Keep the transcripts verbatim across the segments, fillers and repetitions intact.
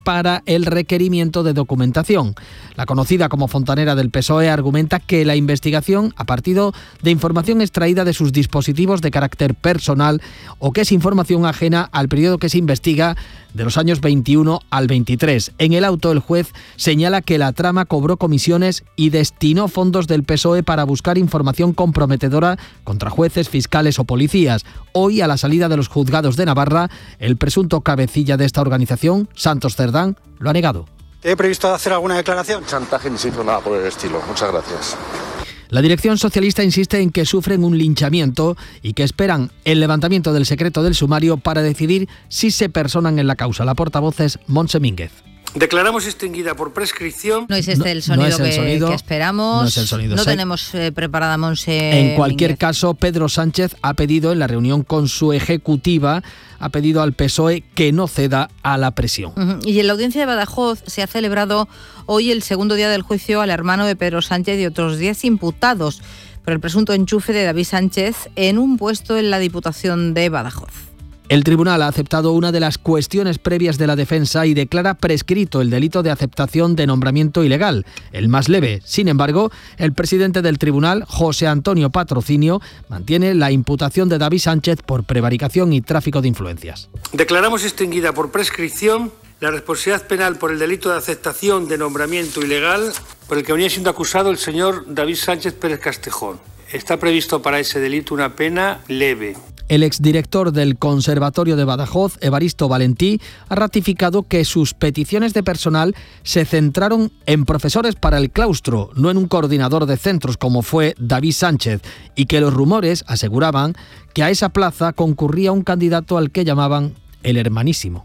para el requerimiento de documentación. La conocida como fontanera del P S O E argumenta que la investigación ha partido de información extraída de sus dispositivos de carácter personal o que es información ajena al periodo que se investiga, de los años veintiuno al veintitrés. En el auto, el juez señala que la trama cobró comisiones y destinó fondos del P S O E para buscar información comprometedora contra jueces, fiscales o policías. Hoy, a la salida de los juzgados de Navarra, el presunto cabecilla de esta organización, Santos Cerdán, lo ha negado. ¿He previsto hacer alguna declaración? Chantaje ni se hizo nada por el estilo. Muchas gracias. La dirección socialista insiste en que sufren un linchamiento y que esperan el levantamiento del secreto del sumario para decidir si se personan en la causa. La portavoz es Montse Mínguez. Declaramos extinguida por prescripción. No es este no, el sonido, no es el que, sonido que esperamos. No es el sonido. No tenemos eh, preparada Montse. En cualquier Mínguez. caso, Pedro Sánchez ha pedido en la reunión con su ejecutiva, ha pedido al P S O E que no ceda a la presión. Uh-huh. Y en la audiencia de Badajoz se ha celebrado hoy el segundo día del juicio al hermano de Pedro Sánchez y otros diez imputados por el presunto enchufe de David Sánchez en un puesto en la Diputación de Badajoz. El tribunal ha aceptado una de las cuestiones previas de la defensa y declara prescrito el delito de aceptación de nombramiento ilegal, el más leve. Sin embargo, el presidente del tribunal, José Antonio Patrocinio, mantiene la imputación de David Sánchez por prevaricación y tráfico de influencias. Declaramos extinguida por prescripción la responsabilidad penal por el delito de aceptación de nombramiento ilegal por el que venía siendo acusado el señor David Sánchez Pérez Castejón. Está previsto para ese delito una pena leve. El exdirector del Conservatorio de Badajoz, Evaristo Valentí, ha ratificado que sus peticiones de personal se centraron en profesores para el claustro, no en un coordinador de centros como fue David Sánchez, y que los rumores aseguraban que a esa plaza concurría un candidato al que llamaban el hermanísimo.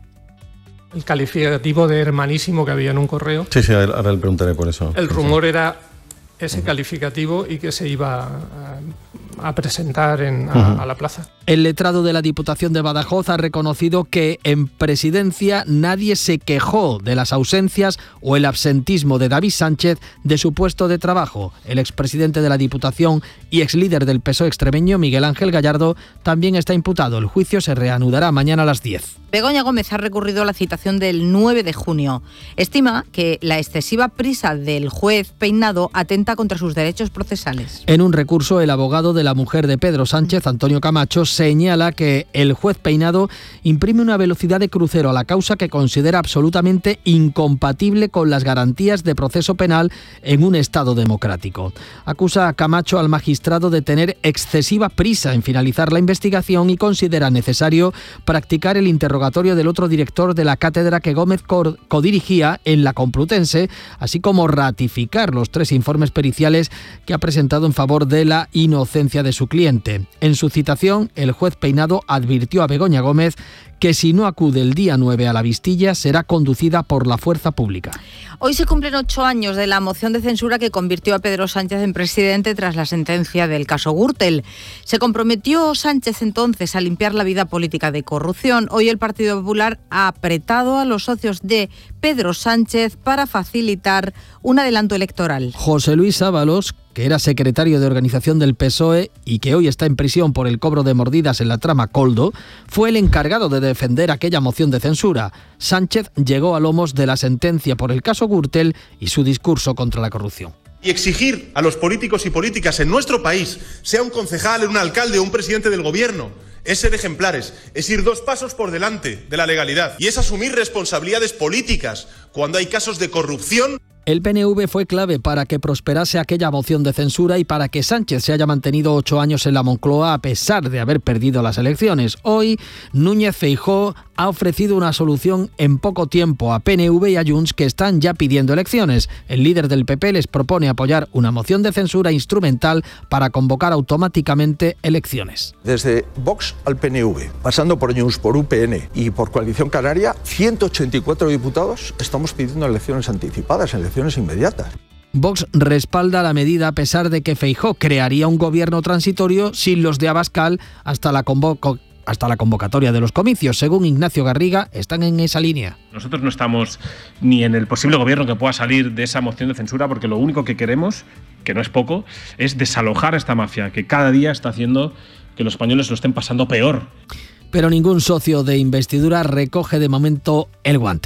El calificativo de hermanísimo que había en un correo. Sí, sí, ahora le preguntaré por eso. El rumor era ese calificativo y que se iba a, a presentar en, a, a la plaza. El letrado de la Diputación de Badajoz ha reconocido que en presidencia nadie se quejó de las ausencias o el absentismo de David Sánchez de su puesto de trabajo. El expresidente de la Diputación y exlíder del P S O E extremeño, Miguel Ángel Gallardo, también está imputado. El juicio se reanudará mañana a las diez. Begoña Gómez ha recurrido a la citación del nueve de junio. Estima que la excesiva prisa del juez Peinado atenta contra sus derechos procesales. En un recurso, el abogado de la mujer de Pedro Sánchez, Antonio Camacho, señala que el juez Peinado imprime una velocidad de crucero a la causa que considera absolutamente incompatible con las garantías de proceso penal en un Estado democrático. Acusa a Camacho al magistrado de tener excesiva prisa en finalizar la investigación y considera necesario practicar el interrogatorio del otro director de la cátedra que Gómez codirigía en la Complutense, así como ratificar los tres informes periciales que ha presentado en favor de la inocencia de su cliente. En su citación, el juez Peinado advirtió a Begoña Gómez que si no acude el día nueve a la Vistilla será conducida por la fuerza pública. Hoy se cumplen ocho años de la moción de censura que convirtió a Pedro Sánchez en presidente tras la sentencia del caso Gürtel. Se comprometió Sánchez entonces a limpiar la vida política de corrupción. Hoy el Partido Popular ha apretado a los socios de Pedro Sánchez para facilitar un adelanto electoral. José Luis Ábalos, que era secretario de organización del P S O E y que hoy está en prisión por el cobro de mordidas en la trama Coldo, fue el encargado de defender aquella moción de censura. Sánchez llegó a lomos de la sentencia por el caso Gürtel y su discurso contra la corrupción. Y exigir a los políticos y políticas en nuestro país, sea un concejal, un alcalde o un presidente del gobierno, es ser ejemplares, es ir dos pasos por delante de la legalidad y es asumir responsabilidades políticas cuando hay casos de corrupción. El P N V fue clave para que prosperase aquella moción de censura y para que Sánchez se haya mantenido ocho años en la Moncloa a pesar de haber perdido las elecciones. Hoy, Núñez Feijóo ha ofrecido una solución en poco tiempo a P N V y a Junts, que están ya pidiendo elecciones. El líder del P P les propone apoyar una moción de censura instrumental para convocar automáticamente elecciones. Desde Vox al P N V, pasando por Junts, por U P N y por Coalición Canaria, ciento ochenta y cuatro diputados estamos pidiendo elecciones anticipadas, elecciones inmediatas. Vox respalda la medida a pesar de que Feijóo crearía un gobierno transitorio sin los de Abascal hasta la convoco hasta la convocatoria de los comicios. Según Ignacio Garriga, están en esa línea. Nosotros no estamos ni en el posible gobierno que pueda salir de esa moción de censura, porque lo único que queremos, que no es poco, es desalojar a esta mafia que cada día está haciendo que los españoles lo estén pasando peor. Pero ningún socio de investidura recoge de momento el guante.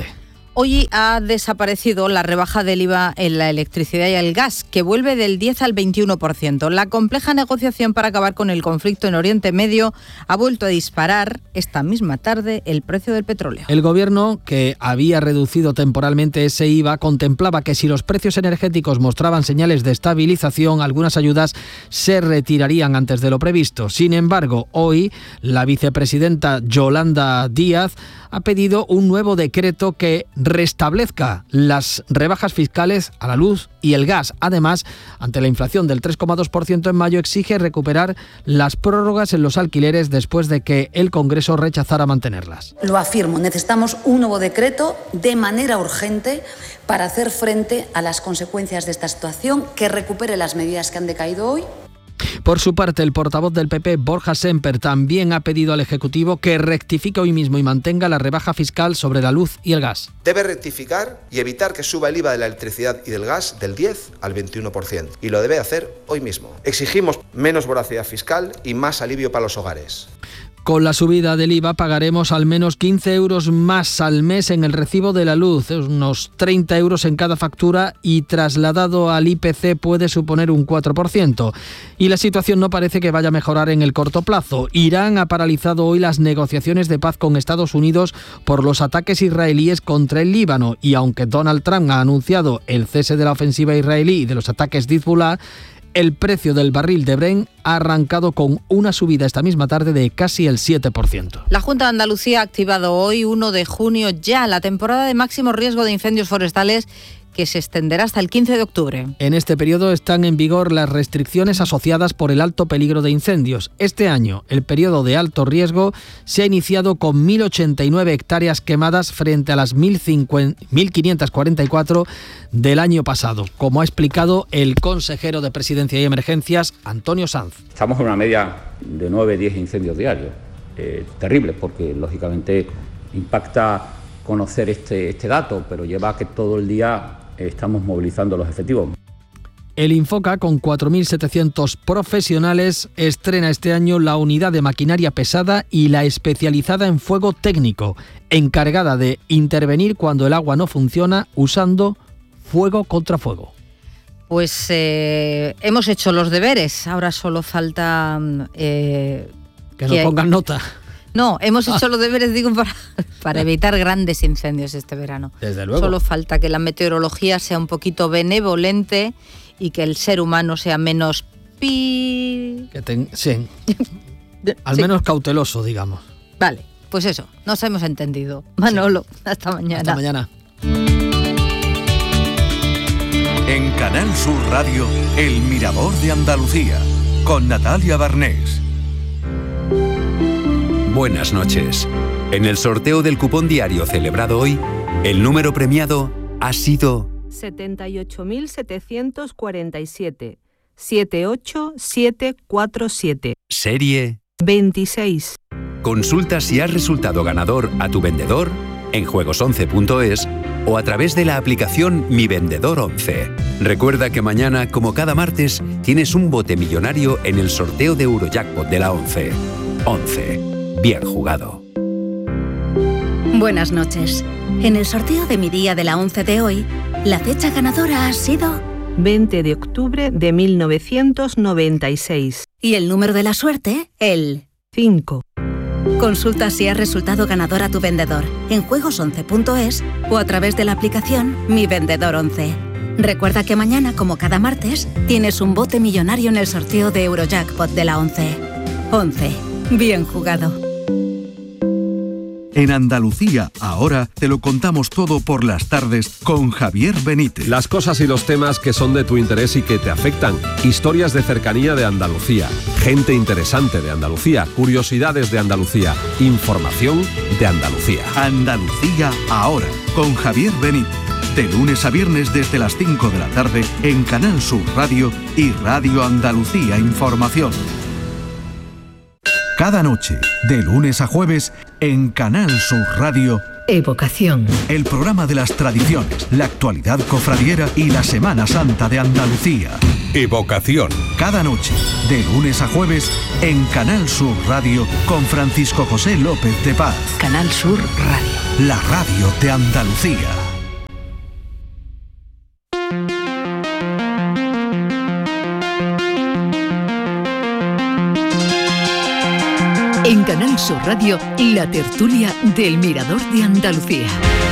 Hoy ha desaparecido la rebaja del I V A en la electricidad y el gas, que vuelve del diez al veintiuno por ciento. La compleja negociación para acabar con el conflicto en Oriente Medio ha vuelto a disparar esta misma tarde el precio del petróleo. El gobierno, que había reducido temporalmente ese I V A, contemplaba que si los precios energéticos mostraban señales de estabilización, algunas ayudas se retirarían antes de lo previsto. Sin embargo, hoy la vicepresidenta Yolanda Díaz ha pedido un nuevo decreto que restablezca las rebajas fiscales a la luz y el gas. Además, ante la inflación del tres coma dos por ciento en mayo, exige recuperar las prórrogas en los alquileres después de que el Congreso rechazara mantenerlas. Lo afirmo, necesitamos un nuevo decreto de manera urgente para hacer frente a las consecuencias de esta situación, que recupere las medidas que han decaído hoy. Por su parte, el portavoz del P P, Borja Semper, también ha pedido al Ejecutivo que rectifique hoy mismo y mantenga la rebaja fiscal sobre la luz y el gas. Debe rectificar y evitar que suba el I V A de la electricidad y del gas del diez al veintiuno por ciento. Y lo debe hacer hoy mismo. Exigimos menos voracidad fiscal y más alivio para los hogares. Con la subida del I V A pagaremos al menos quince euros más al mes en el recibo de la luz, unos treinta euros en cada factura, y trasladado al I P C puede suponer un cuatro por ciento. Y la situación no parece que vaya a mejorar en el corto plazo. Irán ha paralizado hoy las negociaciones de paz con Estados Unidos por los ataques israelíes contra el Líbano, y aunque Donald Trump ha anunciado el cese de la ofensiva israelí y de los ataques de Hezbollah, el precio del barril de Brent ha arrancado con una subida esta misma tarde de casi el siete por ciento. La Junta de Andalucía ha activado hoy, uno de junio, ya la temporada de máximo riesgo de incendios forestales, que se extenderá hasta el quince de octubre. En este periodo están en vigor las restricciones asociadas por el alto peligro de incendios. Este año, el periodo de alto riesgo se ha iniciado con mil ochenta y nueve hectáreas quemadas frente a las mil quinientas cuarenta y cuatro del año pasado, como ha explicado el consejero de Presidencia y Emergencias, Antonio Sanz. Estamos en una media de nueve a diez incendios diarios. Eh, terrible, porque lógicamente impacta conocer este, este dato, pero lleva a que todo el día estamos movilizando los efectivos. El Infoca, con cuatro mil setecientos profesionales, estrena este año la unidad de maquinaria pesada y la especializada en fuego técnico, encargada de intervenir cuando el agua no funciona usando fuego contra fuego. Pues eh, hemos hecho los deberes, ahora solo falta... Eh, que nos pongan nota. No, hemos hecho ah. los deberes, digo, para, para evitar grandes incendios este verano. Desde luego. Solo falta que la meteorología sea un poquito benevolente y que el ser humano sea menos pi... Que ten... Sí. Al sí. menos cauteloso, digamos. Vale, pues eso, nos hemos entendido. Manolo, sí. hasta mañana. Hasta mañana. En Canal Sur Radio, El Mirador de Andalucía, con Natalia Barnés. Buenas noches. En el sorteo del cupón diario celebrado hoy, el número premiado ha sido setenta y ocho mil setecientos cuarenta y siete, siete ocho siete cuatro siete. Serie veintiséis. Consulta si has resultado ganador a tu vendedor en juegos once punto es o a través de la aplicación Mi Vendedor once. Recuerda que mañana, como cada martes, tienes un bote millonario en el sorteo de Eurojackpot de la once. once. Bien jugado. Buenas noches. En el sorteo de mi día de la once de hoy, la fecha ganadora ha sido veinte de octubre de mil novecientos noventa y seis. Y el número de la suerte, el cinco. Consulta si has resultado ganador a tu vendedor en juegos once punto es o a través de la aplicación Mi Vendedor once. Recuerda que mañana, como cada martes, tienes un bote millonario en el sorteo de Eurojackpot de la once. once. Bien jugado. En Andalucía, ahora, te lo contamos todo por las tardes con Javier Benítez. Las cosas y los temas que son de tu interés y que te afectan. Historias de cercanía de Andalucía. Gente interesante de Andalucía. Curiosidades de Andalucía. Información de Andalucía. Andalucía, ahora, con Javier Benítez. De lunes a viernes desde las cinco de la tarde en Canal Sur Radio y Radio Andalucía Información. Cada noche, de lunes a jueves, en Canal Sur Radio, Evocación. El programa de las tradiciones, la actualidad cofradiera y la Semana Santa de Andalucía. Evocación. Cada noche, de lunes a jueves, en Canal Sur Radio, con Francisco José López de Paz. Canal Sur Radio. La radio de Andalucía. En Canal Sur Radio, la tertulia del Mirador de Andalucía.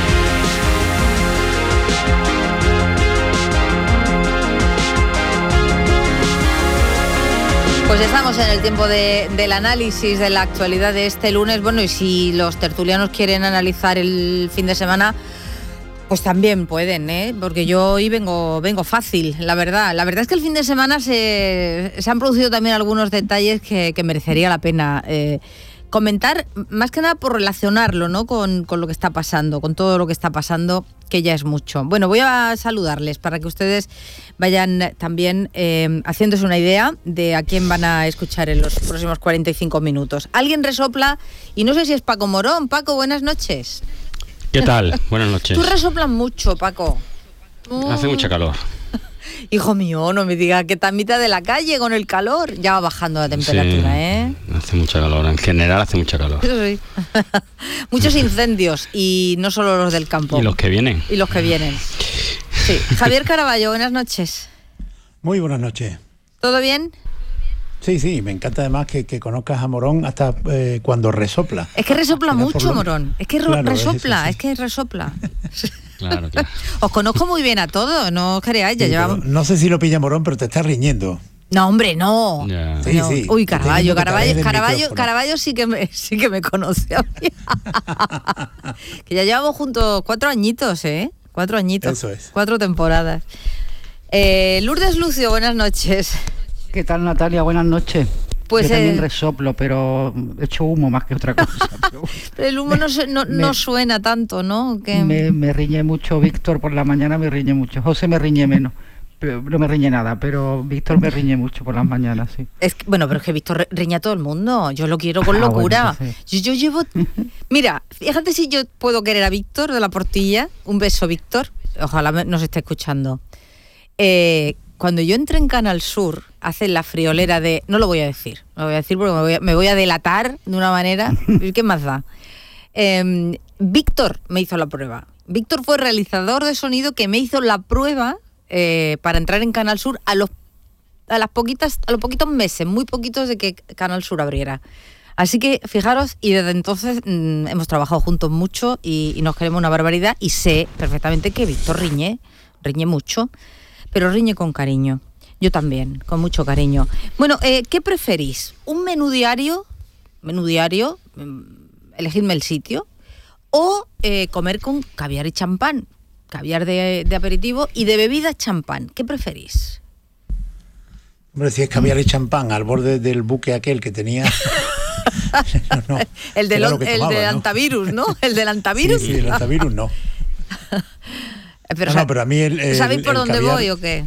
Pues estamos en el tiempo de, del análisis de la actualidad de este lunes. Bueno, y si los tertulianos quieren analizar el fin de semana, pues también pueden, ¿eh? Porque yo hoy vengo, vengo fácil, la verdad. La verdad es que el fin de semana se, se han producido también algunos detalles que, que merecería la pena eh, comentar, más que nada por relacionarlo, ¿no? Con, con lo que está pasando, con todo lo que está pasando, que ya es mucho. Bueno, voy a saludarles para que ustedes vayan también eh, haciéndose una idea de a quién van a escuchar en los próximos cuarenta y cinco minutos. Alguien resopla, y no sé si es Paco Morón. Paco, buenas noches. ¿Qué tal? Buenas noches. Tú resoplas mucho, Paco. Uh. Hace mucha calor. Hijo mío, no me digas que está a mitad de la calle con el calor. Ya va bajando la temperatura, sí, ¿eh? Hace mucha calor, en general hace mucha calor. Sí. Muchos incendios, y no solo los del campo. Y los que vienen. Y los que vienen. Sí. Javier Caraballo, buenas noches. Muy buenas noches. ¿Todo bien? Sí, sí, me encanta además que, que conozcas a Morón hasta eh, cuando resopla. Es que resopla mucho, lo... Morón. Es que claro, resopla, es, es, es que resopla. Claro, claro. Os conozco muy bien a todos, no os creáis, ya sí, llevamos... No sé si lo pilla Morón, pero te está riñendo. No, hombre, no. Yeah. Sí, no. sí. Uy, Caraballo, Caraballo, Caraballo, Caraballo sí que me, sí que me conoce a mí. Que ya llevamos juntos cuatro añitos, ¿eh? Cuatro añitos. Eso es. Cuatro temporadas. Eh, Lourdes Lucio, buenas noches. ¿Qué tal, Natalia? Buenas noches. Pues yo también eh... resoplo, pero echo humo más que otra cosa. Pero, pero el humo no, no, me, no suena tanto, ¿no? Que... Me, me riñe mucho Víctor por la mañana, me riñe mucho. José me riñe menos. Pero no me riñe nada, pero Víctor me riñe mucho por las mañanas, sí. Es que, bueno, pero es que Víctor riñe a todo el mundo. Yo lo quiero con locura. Ah, bueno, sí. yo, yo llevo... Mira, fíjate si yo puedo querer a Víctor de la Portilla. Un beso, Víctor. Ojalá nos esté escuchando. Eh... Cuando yo entré en Canal Sur, hace la friolera de... No lo voy a decir, no lo voy a decir porque me voy a, me voy a delatar de una manera... ¿Qué más da? Eh, Víctor me hizo la prueba. Víctor fue realizador de sonido que me hizo la prueba eh, para entrar en Canal Sur a los, a, las poquitas, a los poquitos meses, muy poquitos de que Canal Sur abriera. Así que fijaros, y desde entonces mmm, hemos trabajado juntos mucho y, y nos queremos una barbaridad, y sé perfectamente que Víctor riñe, riñe mucho, pero riñe con cariño. Yo también, con mucho cariño. Bueno, eh, ¿qué preferís? ¿Un menú diario? Menú diario, elegidme el sitio. ¿O eh, comer con caviar y champán? Caviar de, de aperitivo y de bebida champán. ¿Qué preferís? Hombre, si es caviar y champán al borde del buque aquel que tenía... no, no, el del, el tomaba, del ¿no? antivirus, ¿no? El del antivirus. Sí, sí, el antivirus no. Pero, no, no, pero a mí el, el ¿sabéis por el dónde caviar... voy o qué?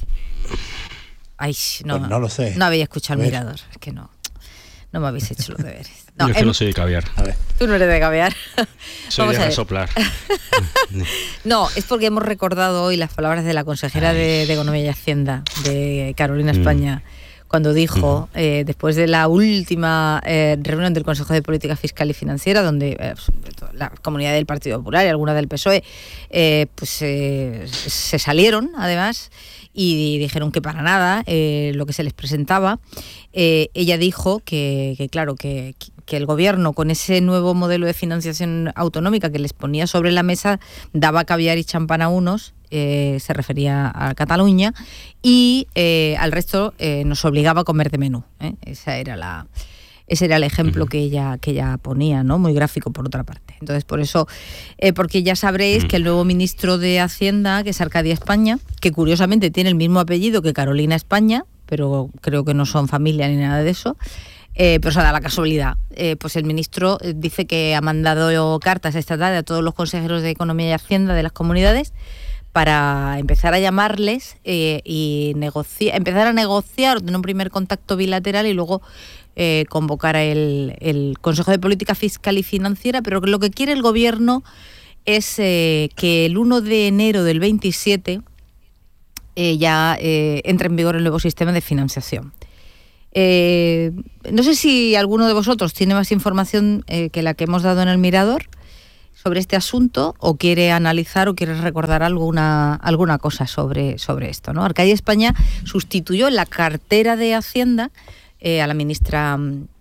Ay, no, pues no lo sé. No habéis escuchado el mirador, es que no. No me habéis hecho los deberes. No, Yo es que el... no soy de caviar. A ver. Tú no eres de caviar. Soy Vamos de resoplar. No, es porque hemos recordado hoy las palabras de la consejera de, de Economía y Hacienda, de Carolina España, mm. cuando dijo, uh-huh. eh, después de la última eh, reunión del Consejo de Política Fiscal y Financiera, donde eh, la comunidad del Partido Popular y algunas del P S O E eh, pues, eh, se salieron, además, y dijeron que para nada eh, lo que se les presentaba. Eh, ella dijo que, que claro, que, que el gobierno con ese nuevo modelo de financiación autonómica que les ponía sobre la mesa daba caviar y champán a unos, eh, se refería a Cataluña, y eh, al resto eh, nos obligaba a comer de menú. ¿eh? Esa era la... Ese era el ejemplo que ella, que ella ponía, ¿no? Muy gráfico, por otra parte. Entonces, por eso, eh, porque ya sabréis que el nuevo ministro de Hacienda, que es Arcadia España, que curiosamente tiene el mismo apellido que Carolina España, pero creo que no son familia ni nada de eso, eh, pero se da la casualidad. Eh, pues el ministro dice que ha mandado cartas esta tarde a todos los consejeros de Economía y Hacienda de las comunidades para empezar a llamarles eh, y negociar, empezar a negociar, tener un primer contacto bilateral y luego eh, convocar el, el Consejo de Política Fiscal y Financiera, pero lo que quiere el gobierno es eh, que el uno de enero del veintisiete eh, ya eh, entre en vigor el nuevo sistema de financiación. Eh, no sé si alguno de vosotros tiene más información eh, que la que hemos dado en el Mirador sobre este asunto, o quiere analizar o quiere recordar alguna alguna cosa sobre, sobre esto, ¿no? Arcadia España sustituyó en la cartera de Hacienda eh, a la ministra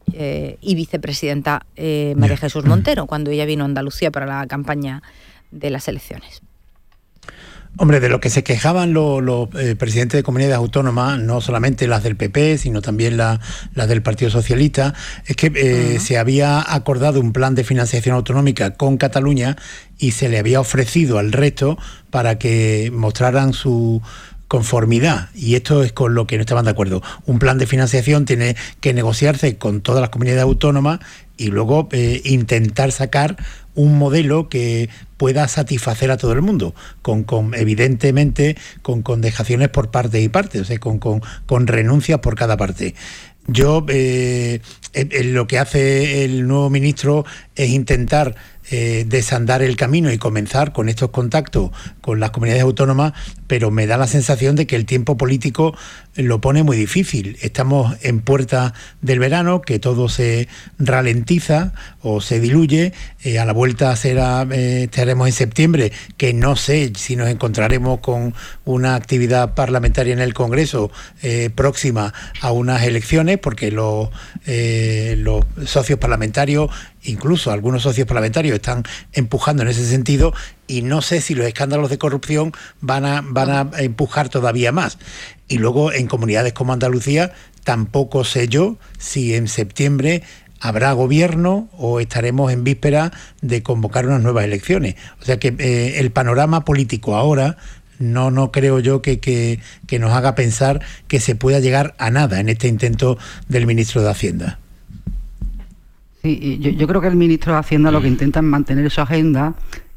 eh, y vicepresidenta eh, María Jesús Montero, cuando ella vino a Andalucía para la campaña de las elecciones. Hombre, de lo que se quejaban los, los eh, presidentes de comunidades autónomas, no solamente las del P P, sino también la, las del Partido Socialista, es que eh, uh-huh. se había acordado un plan de financiación autonómica con Cataluña y se le había ofrecido al resto para que mostraran su conformidad, y esto es con lo que no estaban de acuerdo. Un plan de financiación tiene que negociarse con todas las comunidades autónomas y luego eh, intentar sacar un modelo que pueda satisfacer a todo el mundo, con, con evidentemente con, con dejaciones por parte y parte, o sea, con, con, con renuncias por cada parte. Yo eh, eh, lo que hace el nuevo ministro es intentar eh, desandar el camino y comenzar con estos contactos con las comunidades autónomas, pero me da la sensación de que el tiempo político lo pone muy difícil. Estamos en puerta del verano, que todo se ralentiza o se diluye. Eh, a la vuelta será, eh, estaremos en septiembre, que no sé si nos encontraremos con una actividad parlamentaria en el Congreso eh, próxima a unas elecciones, porque los, eh, los socios parlamentarios, incluso algunos socios parlamentarios, están empujando en ese sentido, y no sé si los escándalos de corrupción van a, van a empujar todavía más. Y luego en comunidades como Andalucía tampoco sé yo si en septiembre habrá gobierno o estaremos en víspera de convocar unas nuevas elecciones. O sea que eh, el panorama político ahora no, no creo yo que, que, que nos haga pensar que se pueda llegar a nada en este intento del ministro de Hacienda. Sí, yo, yo creo que el ministro de Hacienda lo que intenta es mantener su agenda,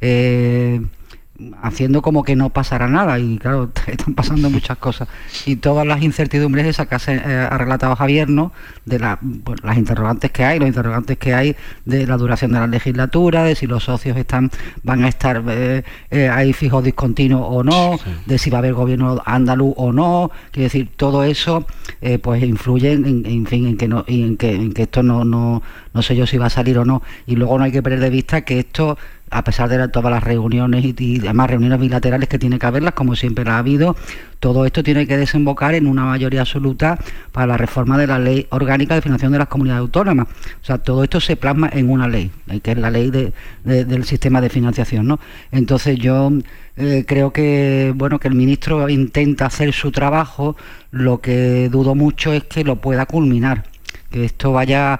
eh, haciendo como que no pasará nada, y claro, están pasando muchas cosas, y todas las incertidumbres esas que se, eh, ha relatado Javier, ¿no?, de la, pues, las interrogantes que hay, los interrogantes que hay de la duración de la legislatura, de si los socios están van a estar eh, eh, ahí fijos discontinuos o no, sí. de si va a haber gobierno andaluz o no, quiero decir, todo eso eh, pues influye en, en fin, en que no, y en que, en que esto no, no, no sé yo si va a salir o no, y luego no hay que perder de vista que esto, a pesar de todas las reuniones y, y además reuniones bilaterales que tiene que haberlas, como siempre la ha habido, todo esto tiene que desembocar en una mayoría absoluta para la reforma de la Ley Orgánica de Financiación de las Comunidades Autónomas. O sea, todo esto se plasma en una ley, que es la ley de, de, del sistema de financiación, ¿no? Entonces yo eh, creo que, bueno, que el ministro intenta hacer su trabajo, lo que dudo mucho es que lo pueda culminar, que esto vaya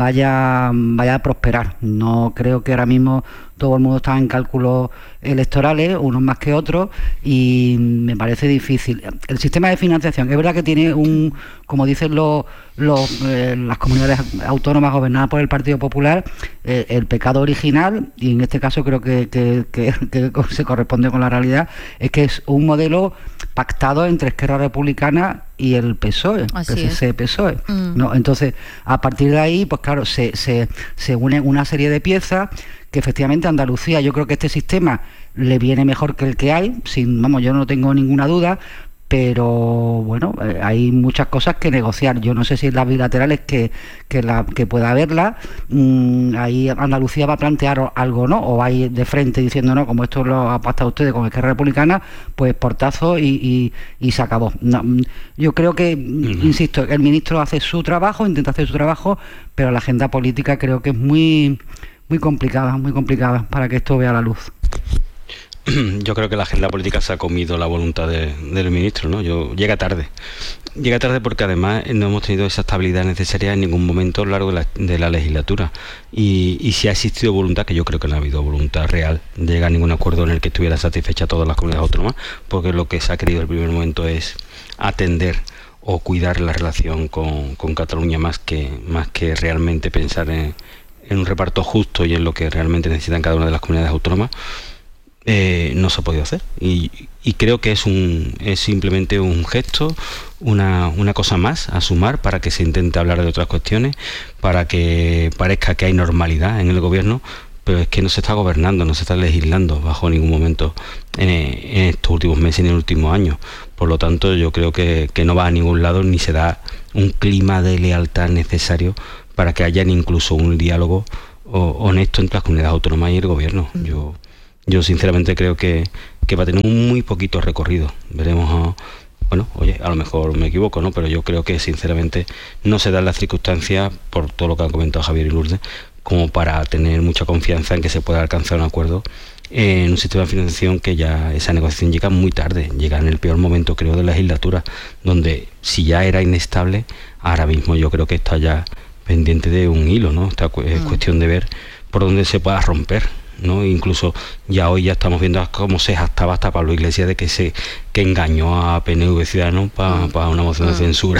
vaya vaya a prosperar. No creo que ahora mismo todo el mundo está en cálculos electorales, unos más que otros, y me parece difícil. El sistema de financiación, es verdad que tiene un, como dicen los, los eh, las comunidades autónomas gobernadas por el Partido Popular, eh, el pecado original, y en este caso creo que, que, que, que se corresponde con la realidad, es que es un modelo pactado entre Esquerra Republicana y el P S O E, P S C, P S O E. Mm. ¿No? Entonces, a partir de ahí, pues claro, se, se, se unen una serie de piezas que efectivamente a Andalucía, yo creo que este sistema le viene mejor que el que hay, sin, vamos, yo no tengo ninguna duda, pero bueno, eh, hay muchas cosas que negociar. Yo no sé si en las bilaterales que, que, la, que pueda haberla, mmm, ahí Andalucía va a plantear algo, ¿no? O va a ir de frente diciendo, no, como esto lo ha pactado ustedes con Esquerra Republicana, pues portazo y, y, y se acabó. No, yo creo que, uh-huh. insisto, el ministro hace su trabajo, intenta hacer su trabajo, pero la agenda política creo que es muy, muy complicada, muy complicada para que esto vea la luz. Yo creo que la agenda política se ha comido la voluntad de, del ministro, ¿no? Yo, llega tarde. Llega tarde porque además no hemos tenido esa estabilidad necesaria en ningún momento a lo largo de la, de la legislatura. Y, y si ha existido voluntad, que yo creo que no ha habido voluntad real de llegar a ningún acuerdo en el que estuviera satisfecha todas las comunidades autónomas, porque lo que se ha querido en el primer momento es atender o cuidar la relación con, con Cataluña más que, más que realmente pensar en, en un reparto justo y en lo que realmente necesitan cada una de las comunidades autónomas. Eh, no se ha podido hacer y, y creo que es un es simplemente un gesto, una, una cosa más a sumar para que se intente hablar de otras cuestiones, para que parezca que hay normalidad en el gobierno, pero es que no se está gobernando, no se está legislando bajo ningún momento en, en estos últimos meses ni en el último año. Por lo tanto, yo creo que, que no va a ningún lado ni se da un clima de lealtad necesario para que haya incluso un diálogo o, honesto entre las comunidades autónomas y el gobierno. Yo Yo sinceramente creo que, que va a tener un muy poquito recorrido. Veremos Bueno, oye, a lo mejor me equivoco, ¿no? Pero yo creo que sinceramente no se dan las circunstancias, por todo lo que han comentado Javier y Lourdes, como para tener mucha confianza en que se pueda alcanzar un acuerdo en un sistema de financiación que ya esa negociación llega muy tarde, llega en el peor momento, creo, de la legislatura, donde si ya era inestable, ahora mismo yo creo que está ya pendiente de un hilo, ¿no? Está cu- es cuestión de ver por dónde se pueda romper, ¿no? Incluso ya hoy ya estamos viendo cómo se jactaba hasta Pablo Iglesias de que se que engañó a P N V Ciudadanos para pa una moción mm. de censura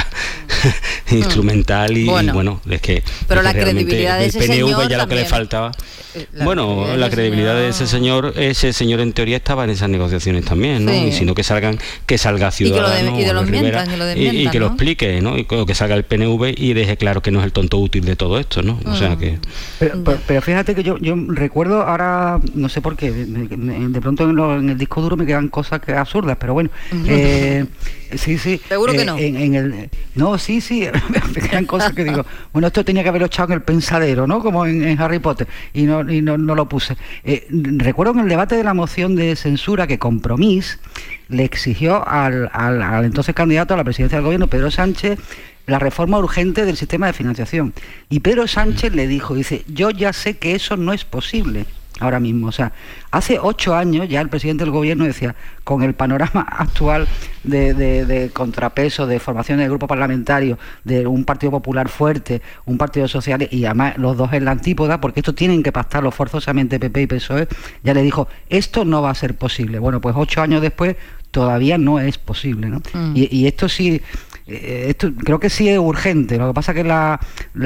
mm. instrumental y bueno, y bueno, es que pero es la que credibilidad de el ese P N V señor ya lo que le faltaba la bueno la credibilidad señor... de ese señor ese señor en teoría estaba en esas negociaciones también, ¿no? Sí. Y sino que salgan que salga Ciudadanos y que lo, de, y de Rivera, mientan, y lo, de mientan, y, y que ¿no? lo explique, ¿no? Y que salga el P N V y deje claro que no es el tonto útil de todo esto, ¿no? Mm. O sea que pero, pero, pero fíjate que yo yo recuerdo ahora no sé por qué de pronto en, lo, en el disco duro me quedan cosas que absurdas, pero bueno. Eh, sí, sí. Seguro eh, que no. En, en el, no, sí, sí. Me quedan cosas que digo, bueno, esto tenía que haberlo echado en el pensadero, ¿no? Como en, en Harry Potter. Y no, y no, no lo puse. Eh, recuerdo en el debate de la moción de censura que Compromís le exigió al, al, al entonces candidato a la presidencia del gobierno, Pedro Sánchez, la reforma urgente del sistema de financiación. Y Pedro Sánchez le dijo, dice, yo ya sé que eso no es posible ahora mismo. O sea, hace ocho años ya el presidente del gobierno decía, con el panorama actual de, de, de contrapeso, de formación del grupo parlamentario, de un Partido Popular fuerte, un Partido Social, y además los dos en la antípoda, porque esto tienen que pactarlo forzosamente P P y P S O E, ya le dijo, esto no va a ser posible. Bueno, pues ocho años después todavía no es posible, ¿no? Mm. Y, y esto sí... Esto creo que sí es urgente. Lo que pasa es que la,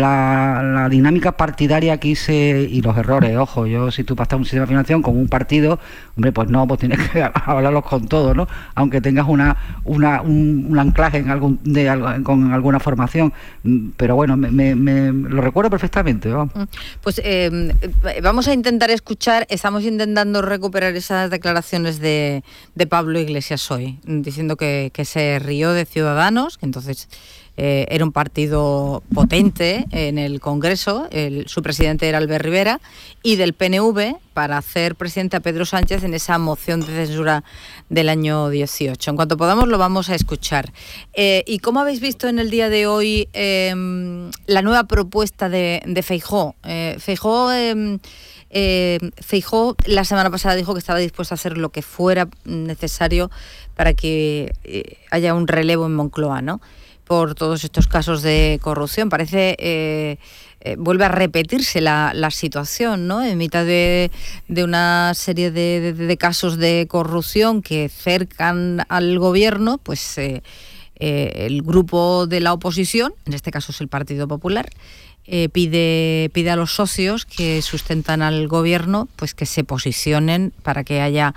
la, la dinámica partidaria aquí se y los errores, ojo, yo si tú pasas un sistema de financiación con un partido, hombre, pues no, pues tienes que hablarlos con todos, ¿no? Aunque tengas una, una un, un anclaje en algún de con alguna formación, pero bueno, me, me, me lo recuerdo perfectamente, vamos. Pues eh, vamos a intentar escuchar, estamos intentando recuperar esas declaraciones de, de Pablo Iglesias hoy, diciendo que, que se rió de Ciudadanos, que entonces eh, era un partido potente en el Congreso, el, su presidente era Albert Rivera, y del P N V para hacer presidente a Pedro Sánchez en esa moción de censura del año dieciocho. En cuanto podamos lo vamos a escuchar. Eh, ¿Y cómo habéis visto en el día de hoy eh, la nueva propuesta de, de Feijóo? Eh, Feijóo... Eh, Eh, Feijóo la semana pasada dijo que estaba dispuesto a hacer lo que fuera necesario para que eh, haya un relevo en Moncloa, ¿no? Por todos estos casos de corrupción. Parece eh, eh, vuelve a repetirse la, la situación, ¿no? En mitad de, de una serie de, de, de casos de corrupción que cercan al gobierno, pues eh, eh, el grupo de la oposición, en este caso es el Partido Popular, Eh, pide pide a los socios que sustentan al gobierno pues que se posicionen para que haya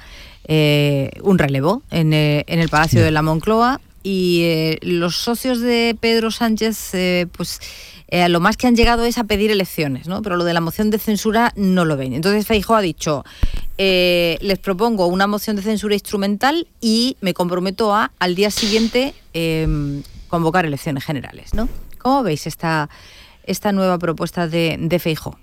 eh, un relevo en, eh, en el Palacio de la Moncloa y eh, los socios de Pedro Sánchez eh, pues eh, lo más que han llegado es a pedir elecciones, ¿no? Pero lo de la moción de censura no lo ven. Entonces Feijóo ha dicho eh, les propongo una moción de censura instrumental y me comprometo a al día siguiente eh, convocar elecciones generales, ¿no? ¿Cómo veis esta esta nueva propuesta de, de Feijóo?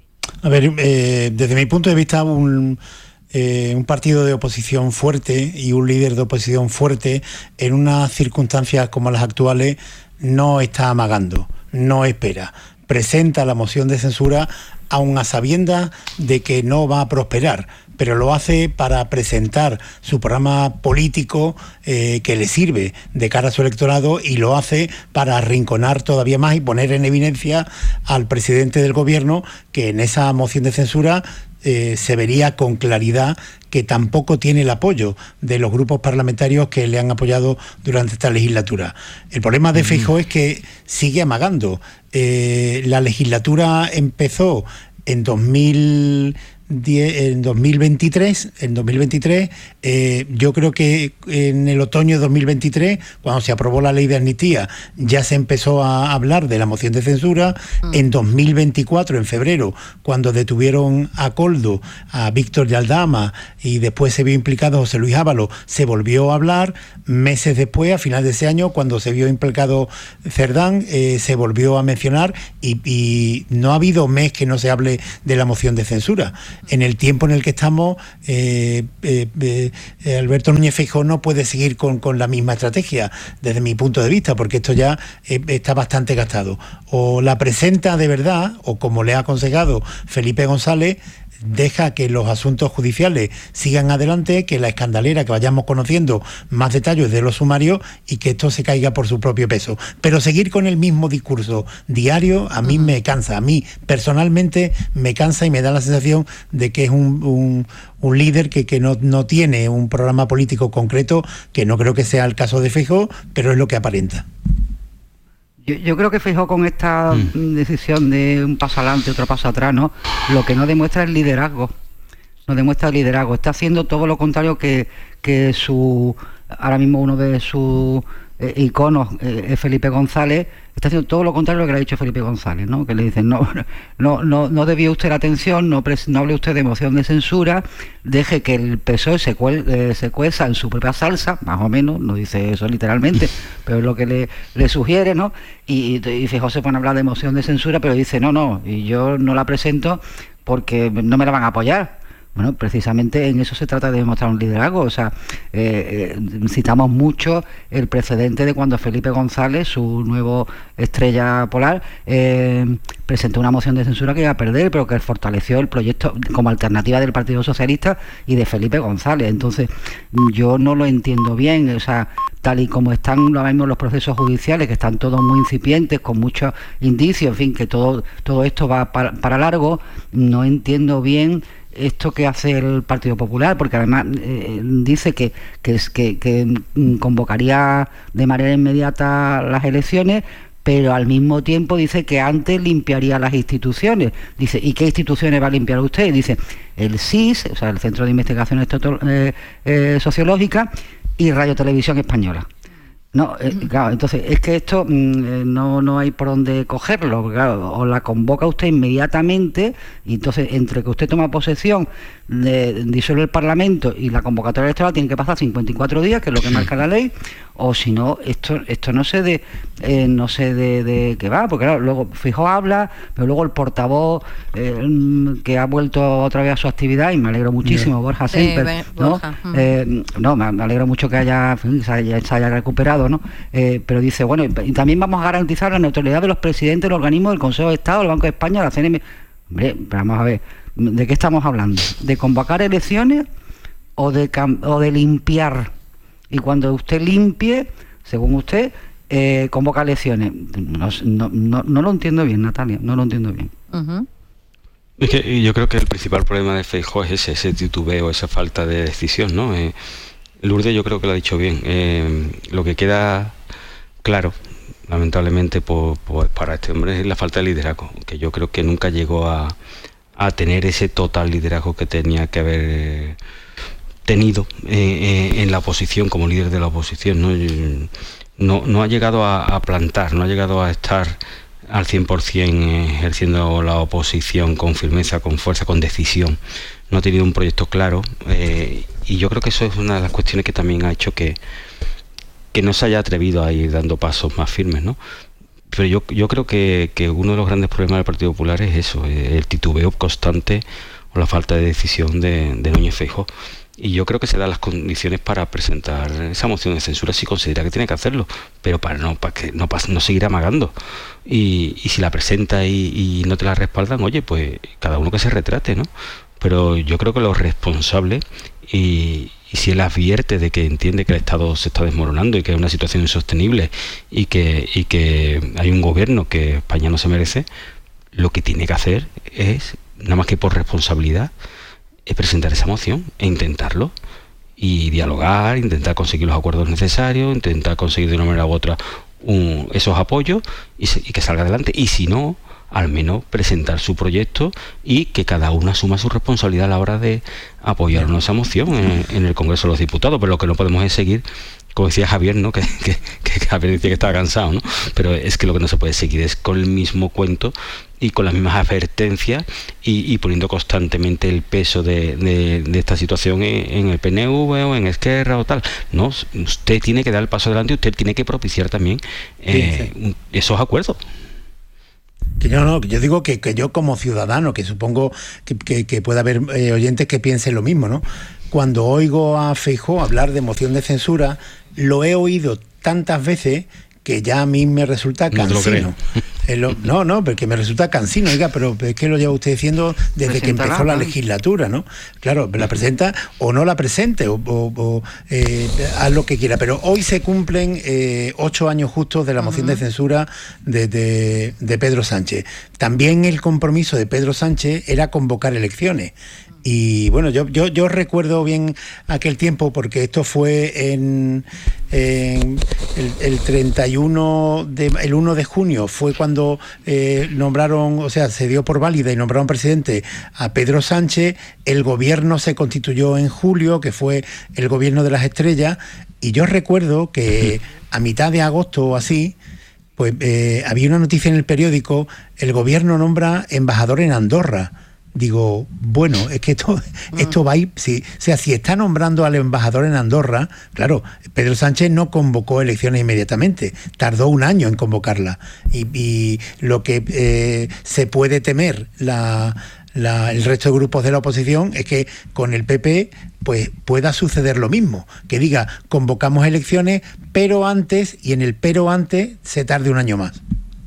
A ver, eh, desde mi punto de vista, un, eh, un partido de oposición fuerte y un líder de oposición fuerte en unas circunstancias como las actuales no está amagando, no espera. Presenta la moción de censura aun a sabiendas de que no va a prosperar, pero lo hace para presentar su programa político eh, que le sirve de cara a su electorado y lo hace para arrinconar todavía más y poner en evidencia al presidente del gobierno que en esa moción de censura eh, se vería con claridad que tampoco tiene el apoyo de los grupos parlamentarios que le han apoyado durante esta legislatura. El problema de Feijóo es que sigue amagando. Eh, la legislatura empezó en dos mil en dos mil veintitrés, en dos mil veintitrés eh, yo creo que en el otoño de dos mil veintitrés, cuando se aprobó la ley de amnistía, ya se empezó a hablar de la moción de censura. Mm. En dos mil veinticuatro, en febrero, cuando detuvieron a Koldo, a Víctor Yaldama, y después se vio implicado José Luis Ábalos, se volvió a hablar. Meses después, a final de ese año, cuando se vio implicado Cerdán, eh, se volvió a mencionar y, y no ha habido mes que no se hable de la moción de censura. en el tiempo en el que estamos, eh, eh, eh, Alberto Núñez Feijóo no puede seguir con, con la misma estrategia, desde mi punto de vista, porque esto ya eh, está bastante gastado. O la presenta de verdad, o como le ha aconsejado Felipe González, deja que los asuntos judiciales sigan adelante, que la escandalera, que vayamos conociendo más detalles de los sumarios y que esto se caiga por su propio peso. Pero seguir con el mismo discurso diario a mí uh-huh. me cansa, a mí personalmente me cansa y me da la sensación de que es un, un, un líder que, que no, no tiene un programa político concreto, que no creo que sea el caso de Feijóo, pero es lo que aparenta. Yo, yo creo que Feijóo con esta mm. decisión de un paso adelante, otro paso atrás, ¿no? Lo que no demuestra es liderazgo. No demuestra liderazgo. Está haciendo todo lo contrario que, que su ahora mismo uno de sus eh, iconos eh, es Felipe González. Está haciendo todo lo contrario a lo que le ha dicho Felipe González, ¿no? Que le dicen, no, no, no, no desvíe usted la atención, no, pres, no hable usted de moción de censura, deje que el P S O E se, cuel, eh, se cueza en su propia salsa, más o menos, no dice eso literalmente, pero es lo que le, le sugiere, ¿no? Y, y, y Feijóo se pone a hablar de moción de censura, pero dice, no, no, y yo no la presento porque no me la van a apoyar. Bueno, precisamente en eso se trata de demostrar un liderazgo. O sea, eh, eh, citamos mucho el precedente de cuando Felipe González, su nuevo estrella polar, eh, presentó una moción de censura que iba a perder, pero que fortaleció el proyecto como alternativa del Partido Socialista y de Felipe González. Entonces, yo no lo entiendo bien. O sea, tal y como están ahora mismo los procesos judiciales, que están todos muy incipientes, con muchos indicios, en fin, que todo, todo esto va para, para largo, no entiendo bien esto que hace el Partido Popular, porque además eh, dice que, que, que, que convocaría de manera inmediata las elecciones, pero al mismo tiempo dice que antes limpiaría las instituciones. Dice, ¿y qué instituciones va a limpiar usted? Dice, el C I S, o sea, el Centro de Investigaciones eh, eh, Sociológicas, y Radio Televisión Española. No, eh, claro, entonces es que esto mmm, no, no hay por dónde cogerlo, claro, o la convoca usted inmediatamente, y entonces entre que usted toma posesión, de, disuelve el Parlamento y la convocatoria electoral tiene que pasar cincuenta y cuatro días, que es lo que marca la ley, o si no, esto esto no sé de eh, no sé de, de qué va, porque claro, luego Feijóo habla, pero luego el portavoz eh, que ha vuelto otra vez a su actividad, y me alegro muchísimo, sí. Borja Semper, sí, ¿no? Borja. Eh, no, me alegro mucho que haya, se haya, se haya recuperado, ¿no? Eh, pero dice, bueno, y también vamos a garantizar la neutralidad de los presidentes del organismo del Consejo de Estado, del Banco de España, la C N M. Hombre, vamos a ver, ¿de qué estamos hablando? ¿De convocar elecciones o de, o de limpiar? Y cuando usted limpie, según usted, eh, convoca elecciones. No, no, no, no lo entiendo bien, Natalia, no lo entiendo bien. Uh-huh. Es que yo creo que el principal problema de Feijóo es ese, ese titubeo, esa falta de decisión, ¿no? Eh, Lourdes yo creo que lo ha dicho bien. Eh, lo que queda claro, lamentablemente, por, por, para este hombre es la falta de liderazgo, que yo creo que nunca llegó a, a tener ese total liderazgo que tenía que haber tenido eh, eh, en la oposición, como líder de la oposición, ¿no? No, no ha llegado a, a plantar, no ha llegado a estar al cien por ciento eh, ejerciendo la oposición con firmeza, con fuerza, con decisión. No ha tenido un proyecto claro, eh, y yo creo que eso es una de las cuestiones que también ha hecho que, que no se haya atrevido a ir dando pasos más firmes, ¿no? Pero yo, yo creo que, que uno de los grandes problemas del Partido Popular es eso, el titubeo constante o la falta de decisión de, de Núñez Feijóo. Y yo creo que se dan las condiciones para presentar esa moción de censura si considera que tiene que hacerlo, pero para no para que no, para no seguir amagando. Y, y si la presenta y, y no te la respaldan, oye, pues cada uno que se retrate, ¿no? Pero yo creo que los responsables, y, y si él advierte de que entiende que el Estado se está desmoronando y que es una situación insostenible y que, y que hay un gobierno que España no se merece, lo que tiene que hacer es, nada más que por responsabilidad, es presentar esa moción e intentarlo y dialogar, intentar conseguir los acuerdos necesarios, intentar conseguir de una manera u otra un, esos apoyos y, se, y que salga adelante, y si no, al menos presentar su proyecto y que cada uno asuma su responsabilidad a la hora de apoyar esa moción en, en el Congreso de los Diputados. Pero lo que no podemos es seguir, como decía Javier, ¿no? que, que, que Javier decía que estaba cansado, ¿no? Pero es que lo que no se puede seguir es con el mismo cuento y con las mismas advertencias y, y poniendo constantemente el peso de, de, de esta situación en, en el P N V o en Esquerra o tal. No, usted tiene que dar el paso adelante y usted tiene que propiciar también eh, esos acuerdos. Que yo no, que yo digo que, que yo como ciudadano, que supongo que, que, que pueda haber eh, oyentes que piensen lo mismo, ¿no? Cuando oigo a Feijóo hablar de moción de censura, lo he oído tantas veces que ya a mí me resulta cansino. No, lo, no, no, porque me resulta cansino, oiga, pero es que lo lleva usted diciendo desde que empezó la legislatura, ¿no? Claro, la presenta o no la presente, o, o, o eh, haz lo que quiera, pero hoy se cumplen eh, ocho años justos de la moción uh-huh. de censura de, de, de Pedro Sánchez. También el compromiso de Pedro Sánchez era convocar elecciones. Y bueno, yo, yo, yo recuerdo bien aquel tiempo porque esto fue en, en el, el treinta y uno de, el uno de junio fue cuando eh, nombraron, o sea, se dio por válida y nombraron presidente a Pedro Sánchez. El gobierno se constituyó en julio, que fue el gobierno de las estrellas, y yo recuerdo que a mitad de agosto o así, pues eh, había una noticia en el periódico: el gobierno nombra embajador en Andorra. Digo, bueno, es que esto, esto va a ir, si, o sea, si está nombrando al embajador en Andorra, claro, Pedro Sánchez no convocó elecciones inmediatamente, tardó un año en convocarla. Y, y lo que eh, se puede temer la, la, el resto de grupos de la oposición es que con el P P pues pueda suceder lo mismo, que diga, convocamos elecciones, pero antes, y en el pero antes se tarde un año más.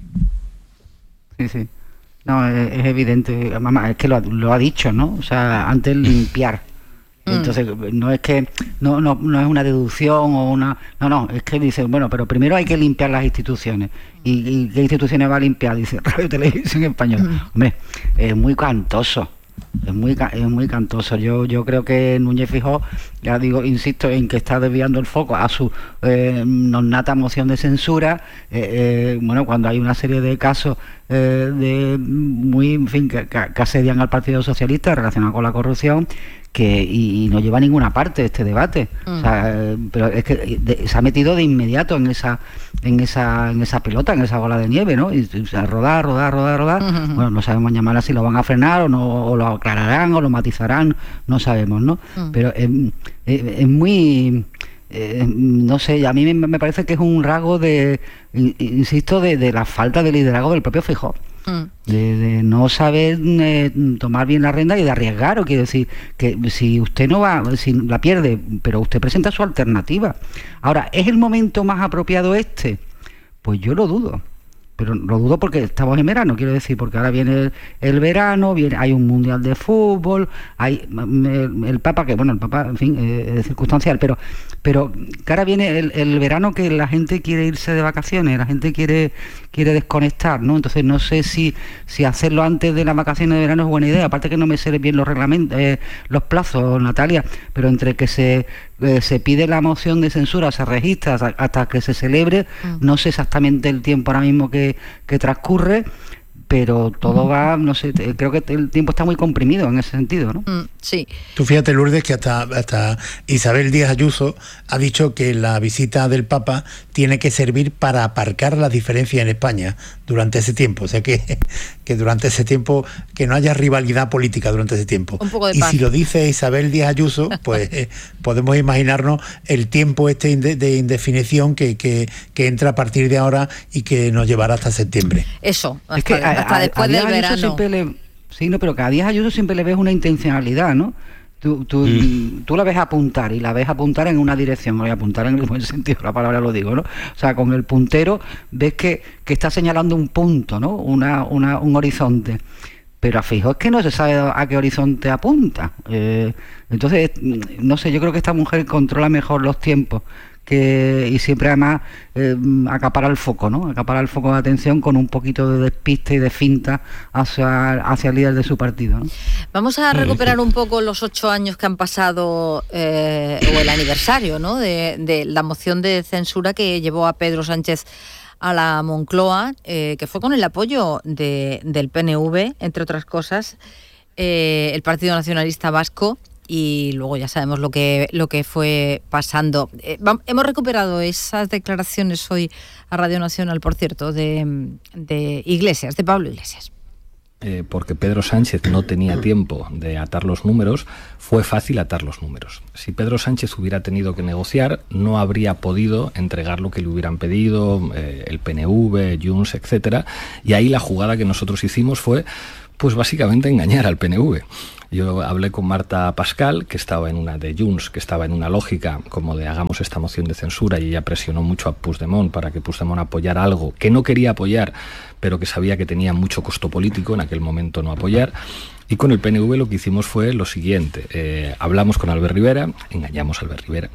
Sí, sí. No, es, es evidente, mamá, es que lo, lo ha dicho, ¿no? O sea, antes limpiar. Entonces, no es que no, no, no es una deducción o una... No, no, es que dice, bueno, pero primero hay que limpiar las instituciones. ¿Y, y qué instituciones va a limpiar? Dice Radio Televisión Española. Hombre, es muy cantoso. Es muy es muy cantoso. Yo yo creo que Núñez Feijóo, ya digo, insisto en que está desviando el foco a su eh, nata moción de censura. Eh, eh, bueno, cuando hay una serie de casos eh, de muy, en fin, que, que asedian al Partido Socialista relacionados con la corrupción, que y, y no lleva a ninguna parte este debate. Mm. O sea, eh, pero es que de, se ha metido de inmediato en esa en esa en esa pelota, en esa bola de nieve, ¿no? Y, y, o sea, rodar, rodar, rodar, rodar. Uh-huh. Bueno, no sabemos llamarla si lo van a frenar o no, o lo aclararán o lo matizarán, no sabemos, ¿no? Uh-huh. Pero es, es, es muy eh, no sé, a mí me, me parece que es un rasgo de, insisto, de, de la falta de liderazgo del propio Feijóo. De, de no saber eh, tomar bien la rienda y de arriesgar, o quiero decir que si usted no va, si la pierde, pero usted presenta su alternativa. Ahora, ¿es el momento más apropiado este? Pues yo lo dudo, pero lo dudo porque estamos en verano, quiero decir, porque ahora viene el, el verano, viene, hay un mundial de fútbol, hay el, el Papa, que bueno, el Papa, en fin, eh, es circunstancial, pero pero que ahora viene el, el verano, que la gente quiere irse de vacaciones, la gente quiere quiere desconectar, ¿no? Entonces no sé si si hacerlo antes de las vacaciones de verano es buena idea, aparte que no me sé bien los reglamentos, eh, los plazos, Natalia, pero entre que se eh, se pide la moción de censura, se registra hasta, hasta que se celebre, mm. no sé exactamente el tiempo ahora mismo que que transcurre, pero todo va, no sé, creo que el tiempo está muy comprimido en ese sentido, ¿no? Mm, sí. Tú fíjate, Lourdes, que hasta, hasta Isabel Díaz Ayuso ha dicho que la visita del Papa tiene que servir para aparcar las diferencias en España durante ese tiempo, o sea que, que durante ese tiempo, que no haya rivalidad política durante ese tiempo. Un poco de y paz. Si lo dice Isabel Díaz Ayuso, pues eh, podemos imaginarnos el tiempo este de, de indefinición que, que, que entra a partir de ahora y que nos llevará hasta septiembre. Eso, hasta, es que a, hasta a, después a del verano. Le, sí, no, pero que a Díaz Ayuso siempre le ves una intencionalidad, ¿no? Tú, tú, mm. tú la ves apuntar y la ves apuntar en una dirección, voy a apuntar en el buen sentido de la palabra, lo digo, ¿no? O sea, con el puntero ves que, que está señalando un punto, ¿no? Una, una, un horizonte. Pero a Feijóo es que no se sabe a qué horizonte apunta. Eh, entonces, no sé, yo creo que esta mujer controla mejor los tiempos. Que, y siempre además eh, acapara el foco, ¿no? Acapara el foco de atención con un poquito de despiste y de finta hacia, hacia el líder de su partido, ¿no? Vamos a recuperar un poco los ocho años que han pasado, eh, o el aniversario, ¿no? De, de la moción de censura que llevó a Pedro Sánchez a la Moncloa, eh, que fue con el apoyo de, del P N V, entre otras cosas, eh, el Partido Nacionalista Vasco. Y luego ya sabemos lo que lo que fue pasando. Eh, vamos, hemos recuperado esas declaraciones hoy a Radio Nacional, por cierto, de, de Iglesias, de Pablo Iglesias. eh, porque Pedro Sánchez no tenía tiempo de atar los números, fue fácil atar los números. Si Pedro Sánchez hubiera tenido que negociar, no habría podido entregar lo que le hubieran pedido, eh, el P N V, Junts, etcétera. Y ahí la jugada que nosotros hicimos fue, pues básicamente engañar al P N V. Yo hablé con Marta Pascal, que estaba en una de Junts, que estaba en una lógica como de hagamos esta moción de censura, y ella presionó mucho a Puigdemont para que Puigdemont apoyara algo que no quería apoyar, pero que sabía que tenía mucho costo político en aquel momento no apoyar. Y con el P N V lo que hicimos fue lo siguiente, eh, hablamos con Albert Rivera, engañamos a Albert Rivera,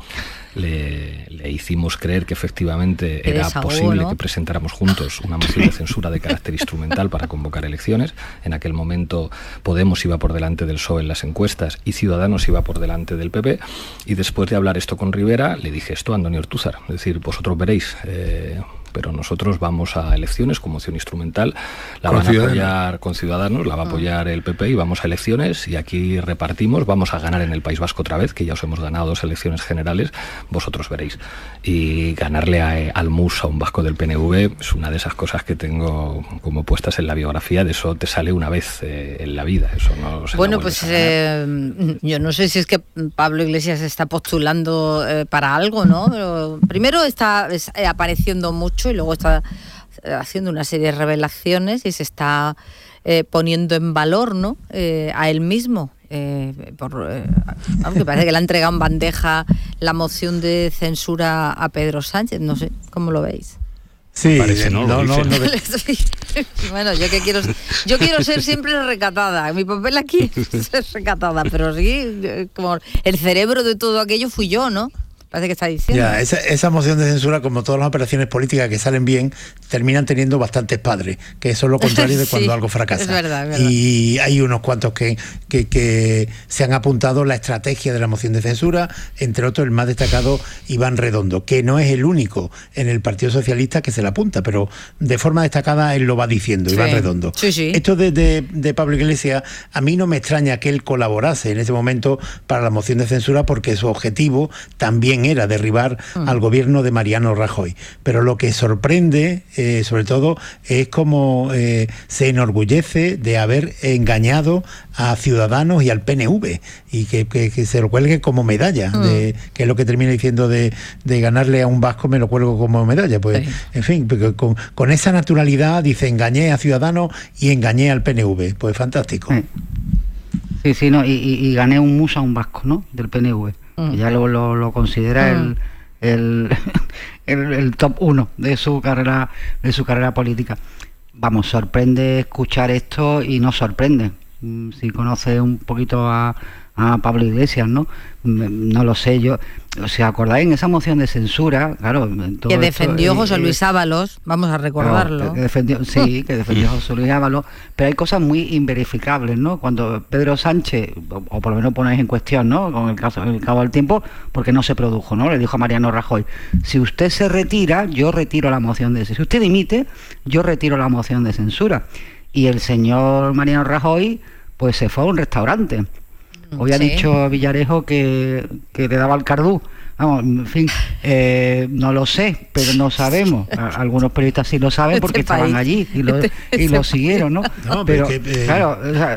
le, le hicimos creer que efectivamente era posible, ¿no?, que presentáramos juntos una moción de censura de carácter instrumental para convocar elecciones. En aquel momento Podemos iba por delante del P S O E en las encuestas y Ciudadanos iba por delante del P P, y después de hablar esto con Rivera le dije esto a Antonio Ortúzar, es decir, vosotros veréis, eh, pero nosotros vamos a elecciones con moción instrumental, la van a apoyar con Ciudadanos, la va a apoyar el P P, y vamos a elecciones y aquí repartimos, vamos a ganar en el País Vasco otra vez, que ya os hemos ganado dos elecciones generales, vosotros veréis. Y ganarle a, al M U S a un vasco del P N V es una de esas cosas que tengo como puestas en la biografía, de eso te sale una vez eh, en la vida, eso no se Bueno, pues eh, yo no sé si es que Pablo Iglesias está postulando eh, para algo, ¿no? Pero primero está es, eh, apareciendo mucho y luego está haciendo una serie de revelaciones y se está eh, poniendo en valor, ¿no?, eh, a él mismo. Eh, por, eh, aunque parece que le ha entregado en bandeja la moción de censura a Pedro Sánchez. No sé, ¿cómo lo veis? Sí, parece, no, no, no, no, no. Bueno, yo que quiero yo quiero ser siempre recatada. Mi papel aquí es ser recatada, pero sí, como el cerebro de todo aquello fui yo, ¿no? Parece que está diciendo. Ya, esa, esa moción de censura, como todas las operaciones políticas que salen bien, terminan teniendo bastantes padres, que eso es lo contrario de cuando sí, algo fracasa. Es verdad, es verdad. Y hay unos cuantos que, que, que se han apuntado la estrategia de la moción de censura, entre otros el más destacado, Iván Redondo, que no es el único en el Partido Socialista que se la apunta, pero de forma destacada él lo va diciendo, sí. Iván Redondo. Sí, sí. Esto de, de, de Pablo Iglesias, a mí no me extraña que él colaborase en ese momento para la moción de censura, porque su objetivo también era derribar mm. al gobierno de Mariano Rajoy. Pero lo que sorprende, eh, sobre todo, es cómo eh, se enorgullece de haber engañado a Ciudadanos y al P N V, y que, que, que se lo cuelgue como medalla, mm. de, que es lo que termina diciendo de, de ganarle a un vasco, me lo cuelgo como medalla. Pues, sí. En fin, con, con esa naturalidad dice, engañé a Ciudadanos y engañé al P N V. Pues fantástico. Sí, sí, sí, no, y, y, y gané un mus a un vasco, ¿no?, del P N V. Mm. Ya lo, lo, lo considera mm. el, el, el, el top uno de su carrera de su carrera política. Vamos, sorprende escuchar esto y no sorprende. Si conoce un poquito a, a Pablo Iglesias, ¿no? No lo sé, yo... O sea, ¿acordáis en esa moción de censura? Claro, todo que defendió esto, José eh, Luis Ábalos, vamos a recordarlo. Claro, que defendió, sí, que defendió José Luis Ábalos, pero hay cosas muy inverificables, ¿no? Cuando Pedro Sánchez, o, o por lo menos ponéis en cuestión, ¿no?, con el caso el cabo del tiempo, porque no se produjo, ¿no? Le dijo a Mariano Rajoy, si usted se retira, yo retiro la moción de censura. Si usted dimite, yo retiro la moción de censura. Y el señor Mariano Rajoy, pues se fue a un restaurante. Hoy ha sí. dicho Villarejo que, que le daba el cardú. Vamos, en fin, eh, no lo sé, pero no sabemos. A, algunos periodistas sí lo saben porque este estaban allí y lo, este, y lo siguieron, ¿no? no pero, que, eh... claro, o sea,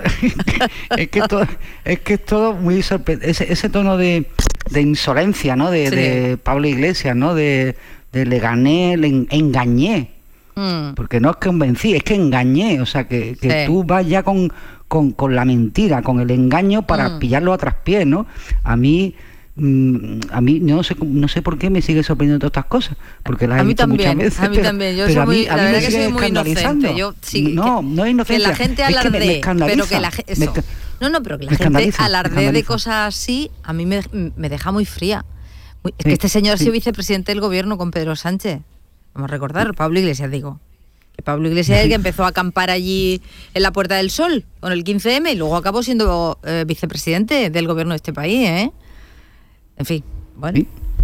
es, que todo, es que es todo muy sorprendente. Ese, ese tono de, de insolencia, ¿no?, de, sí. de Pablo Iglesias, ¿no?, de, de le gané, le engañé. Mm. Porque no es que convencí, es que engañé. O sea, que, que sí. tú vas ya con... Con, con la mentira, con el engaño para mm. pillarlo a traspiés, ¿no? A mí, mm, a mí no sé, no sé por qué me sigue sorprendiendo todas estas cosas, porque las a he mí visto también, muchas veces. a mí pero, también. Yo pero soy a mí, muy, a mí la me verdad que sigue soy muy inocente. Yo, sí, no, que, no es inocencia. Que la gente alardee, es que me, me pero que la gente, eso. Me, no, no, pero que la gente alardee de cosas así, a mí me, me deja muy fría. Muy, es sí, que este señor sí. ha sido vicepresidente del gobierno con Pedro Sánchez. Vamos a recordar, Pablo Iglesias, digo. Que Pablo Iglesias es el que empezó a acampar allí en la Puerta del Sol con el quince eme y luego acabó siendo eh, vicepresidente del gobierno de este país, ¿eh? En fin, bueno. ¿Sí? ¿Eh?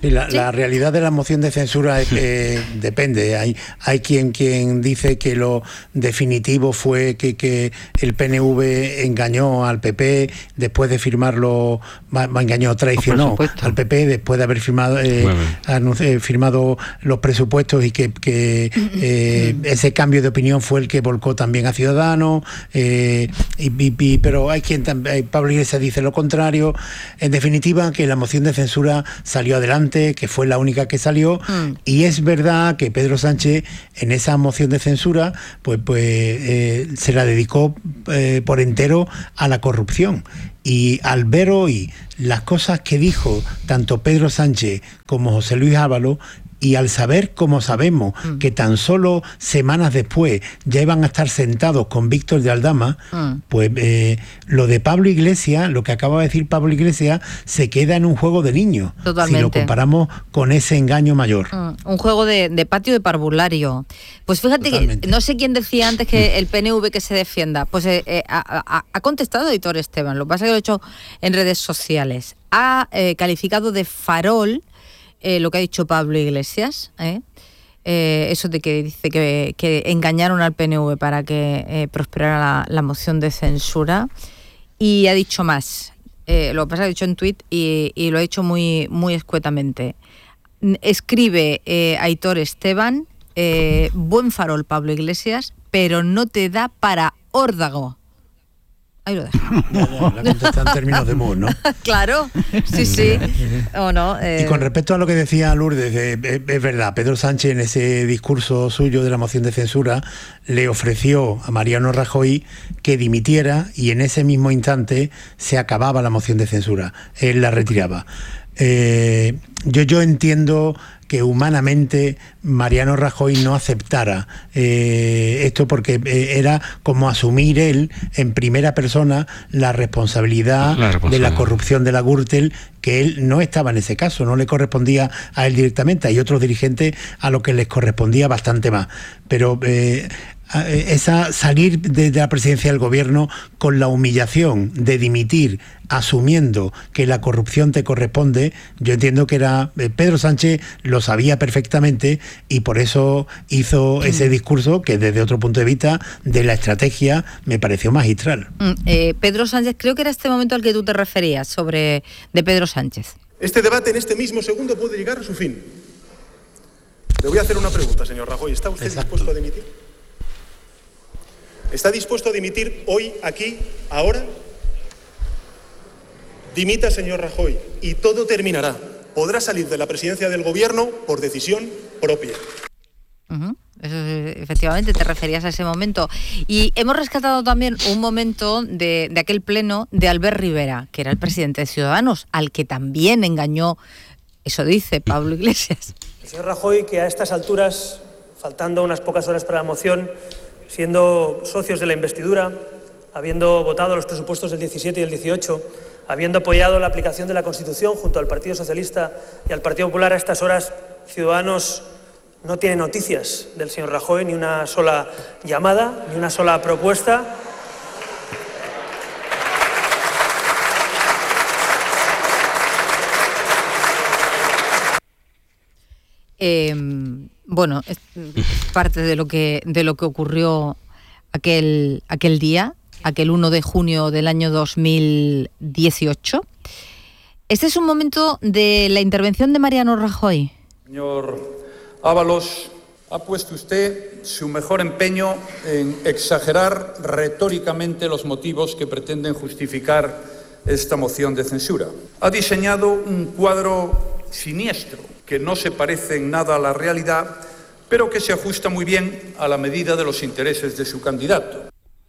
Sí, la, sí. la realidad de la moción de censura es, eh, depende. Hay, hay quien, quien dice que lo definitivo fue que, que el P N V engañó al P P después de firmarlo, engañó, traicionó al P P después de haber firmado, eh, anunci- firmado los presupuestos y que, que eh, ese cambio de opinión fue el que volcó también a Ciudadanos. Eh, y, y, pero hay quien también, Pablo Iglesias dice lo contrario. En definitiva, que la moción de censura salió adelante, que fue la única que salió, mm. y es verdad que Pedro Sánchez en esa moción de censura pues, pues eh, se la dedicó eh, por entero a la corrupción. Y al ver hoy las cosas que dijo tanto Pedro Sánchez como José Luis Ábalos, y al saber, como sabemos, mm. que tan solo semanas después ya iban a estar sentados con Víctor de Aldama, mm. pues eh, lo de Pablo Iglesias, lo que acaba de decir Pablo Iglesias, se queda en un juego de niños. Totalmente. Si lo comparamos con ese engaño mayor. Mm. Un juego de, de patio de parvulario. Pues fíjate Totalmente. que no sé quién decía antes que el P N V que se defienda. Pues eh, eh, ha, ha contestado Aitor Esteban, lo que pasa es que lo ha hecho en redes sociales. Ha eh, calificado de farol Eh, lo que ha dicho Pablo Iglesias, ¿eh? Eh, eso de que dice que, que engañaron al P N V para que eh, prosperara la, la moción de censura, y ha dicho más, eh, lo que pasa es que ha dicho en tuit y, y lo ha dicho muy, muy escuetamente. Escribe eh, Aitor Esteban, eh, buen farol Pablo Iglesias, pero no te da para órdago. Ahí lo dejo. La contesta en términos de mood, ¿no? Claro, sí, sí. ¿O no? Eh... Y con respecto a lo que decía Lourdes, eh, es, es verdad, Pedro Sánchez en ese discurso suyo de la moción de censura le ofreció a Mariano Rajoy que dimitiera, y en ese mismo instante se acababa la moción de censura. Él la retiraba. Eh, yo, yo entiendo que humanamente Mariano Rajoy no aceptara eh, esto, porque eh, era como asumir él en primera persona la responsabilidad, la responsabilidad de la corrupción de la Gürtel, que él no estaba en ese caso, no le correspondía a él directamente. Hay otros dirigentes a los que les correspondía bastante más, pero eh, esa salir de, de la presidencia del gobierno con la humillación de dimitir asumiendo que la corrupción te corresponde, yo entiendo que era eh, Pedro Sánchez lo sabía perfectamente, y por eso hizo mm. ese discurso que desde otro punto de vista de la estrategia me pareció magistral. Mm, eh, Pedro Sánchez, creo que era este momento al que tú te referías, sobre de Pedro Sánchez. Este debate en este mismo segundo puede llegar a su fin. Le voy a hacer una pregunta, señor Rajoy. ¿Está usted Exacto. dispuesto a dimitir? ¿Está dispuesto a dimitir hoy, aquí, ahora? Dimita, señor Rajoy, y todo terminará. Podrá salir de la presidencia del gobierno por decisión propia. Uh-huh. Eso, efectivamente, te referías a ese momento. Y hemos rescatado también un momento de, de aquel pleno de Albert Rivera, que era el presidente de Ciudadanos, al que también engañó, eso dice Pablo Iglesias. El señor Rajoy, que a estas alturas, faltando unas pocas horas para la moción, siendo socios de la investidura, habiendo votado los presupuestos del diecisiete y el dieciocho, habiendo apoyado la aplicación de la Constitución junto al Partido Socialista y al Partido Popular, a estas horas Ciudadanos no tiene noticias del señor Rajoy, ni una sola llamada, ni una sola propuesta. Eh, bueno, es parte de lo que de lo que ocurrió aquel aquel día, aquel uno de junio del año dos mil dieciocho. Este es un momento de la intervención de Mariano Rajoy. Señor Ábalos, ha puesto usted su mejor empeño en exagerar retóricamente los motivos que pretenden justificar esta moción de censura. Ha diseñado un cuadro siniestro que no se parece en nada a la realidad, pero que se ajusta muy bien a la medida de los intereses de su candidato.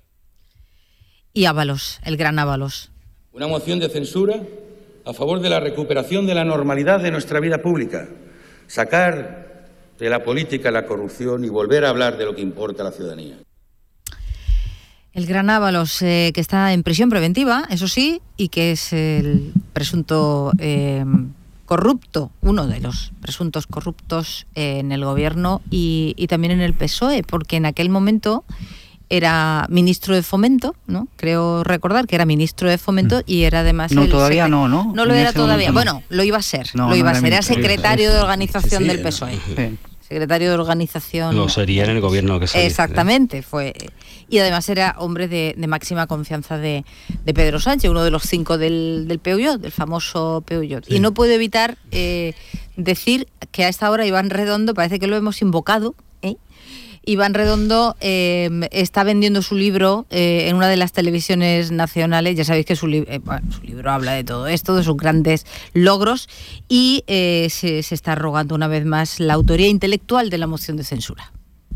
Y Ábalos, el gran Ábalos. Una moción de censura a favor de la recuperación de la normalidad de nuestra vida pública, sacar de la política la corrupción y volver a hablar de lo que importa a la ciudadanía. El gran Ábalos, eh, que está en prisión preventiva, eso sí, y que es el presunto eh, corrupto, uno de los presuntos corruptos eh, en el gobierno y, y también en el P S O E, porque en aquel momento era ministro de Fomento, ¿no? Creo recordar que era ministro de Fomento y era además... No, el todavía secre- no, ¿no? No lo En era ese todavía. momento no. Bueno, lo iba a ser. No, lo no iba a era ser. Era ministro. secretario de organización Sí, sí, del era- P S O E. Sí. Secretario de organización. Lo sería en el gobierno que saliera. Exactamente, fue. Y además era hombre de, de máxima confianza de, de Pedro Sánchez, uno de los cinco del, del Peugeot, del famoso Peugeot. Sí. Y no puedo evitar eh, decir que a esta hora Iván Redondo, parece que lo hemos invocado, ¿eh? Iván Redondo eh, está vendiendo su libro eh, en una de las televisiones nacionales. Ya sabéis que su, li- eh, bueno, su libro habla de todo esto, de sus grandes logros, y eh, se, se está rogando una vez más la autoría intelectual de la moción de censura.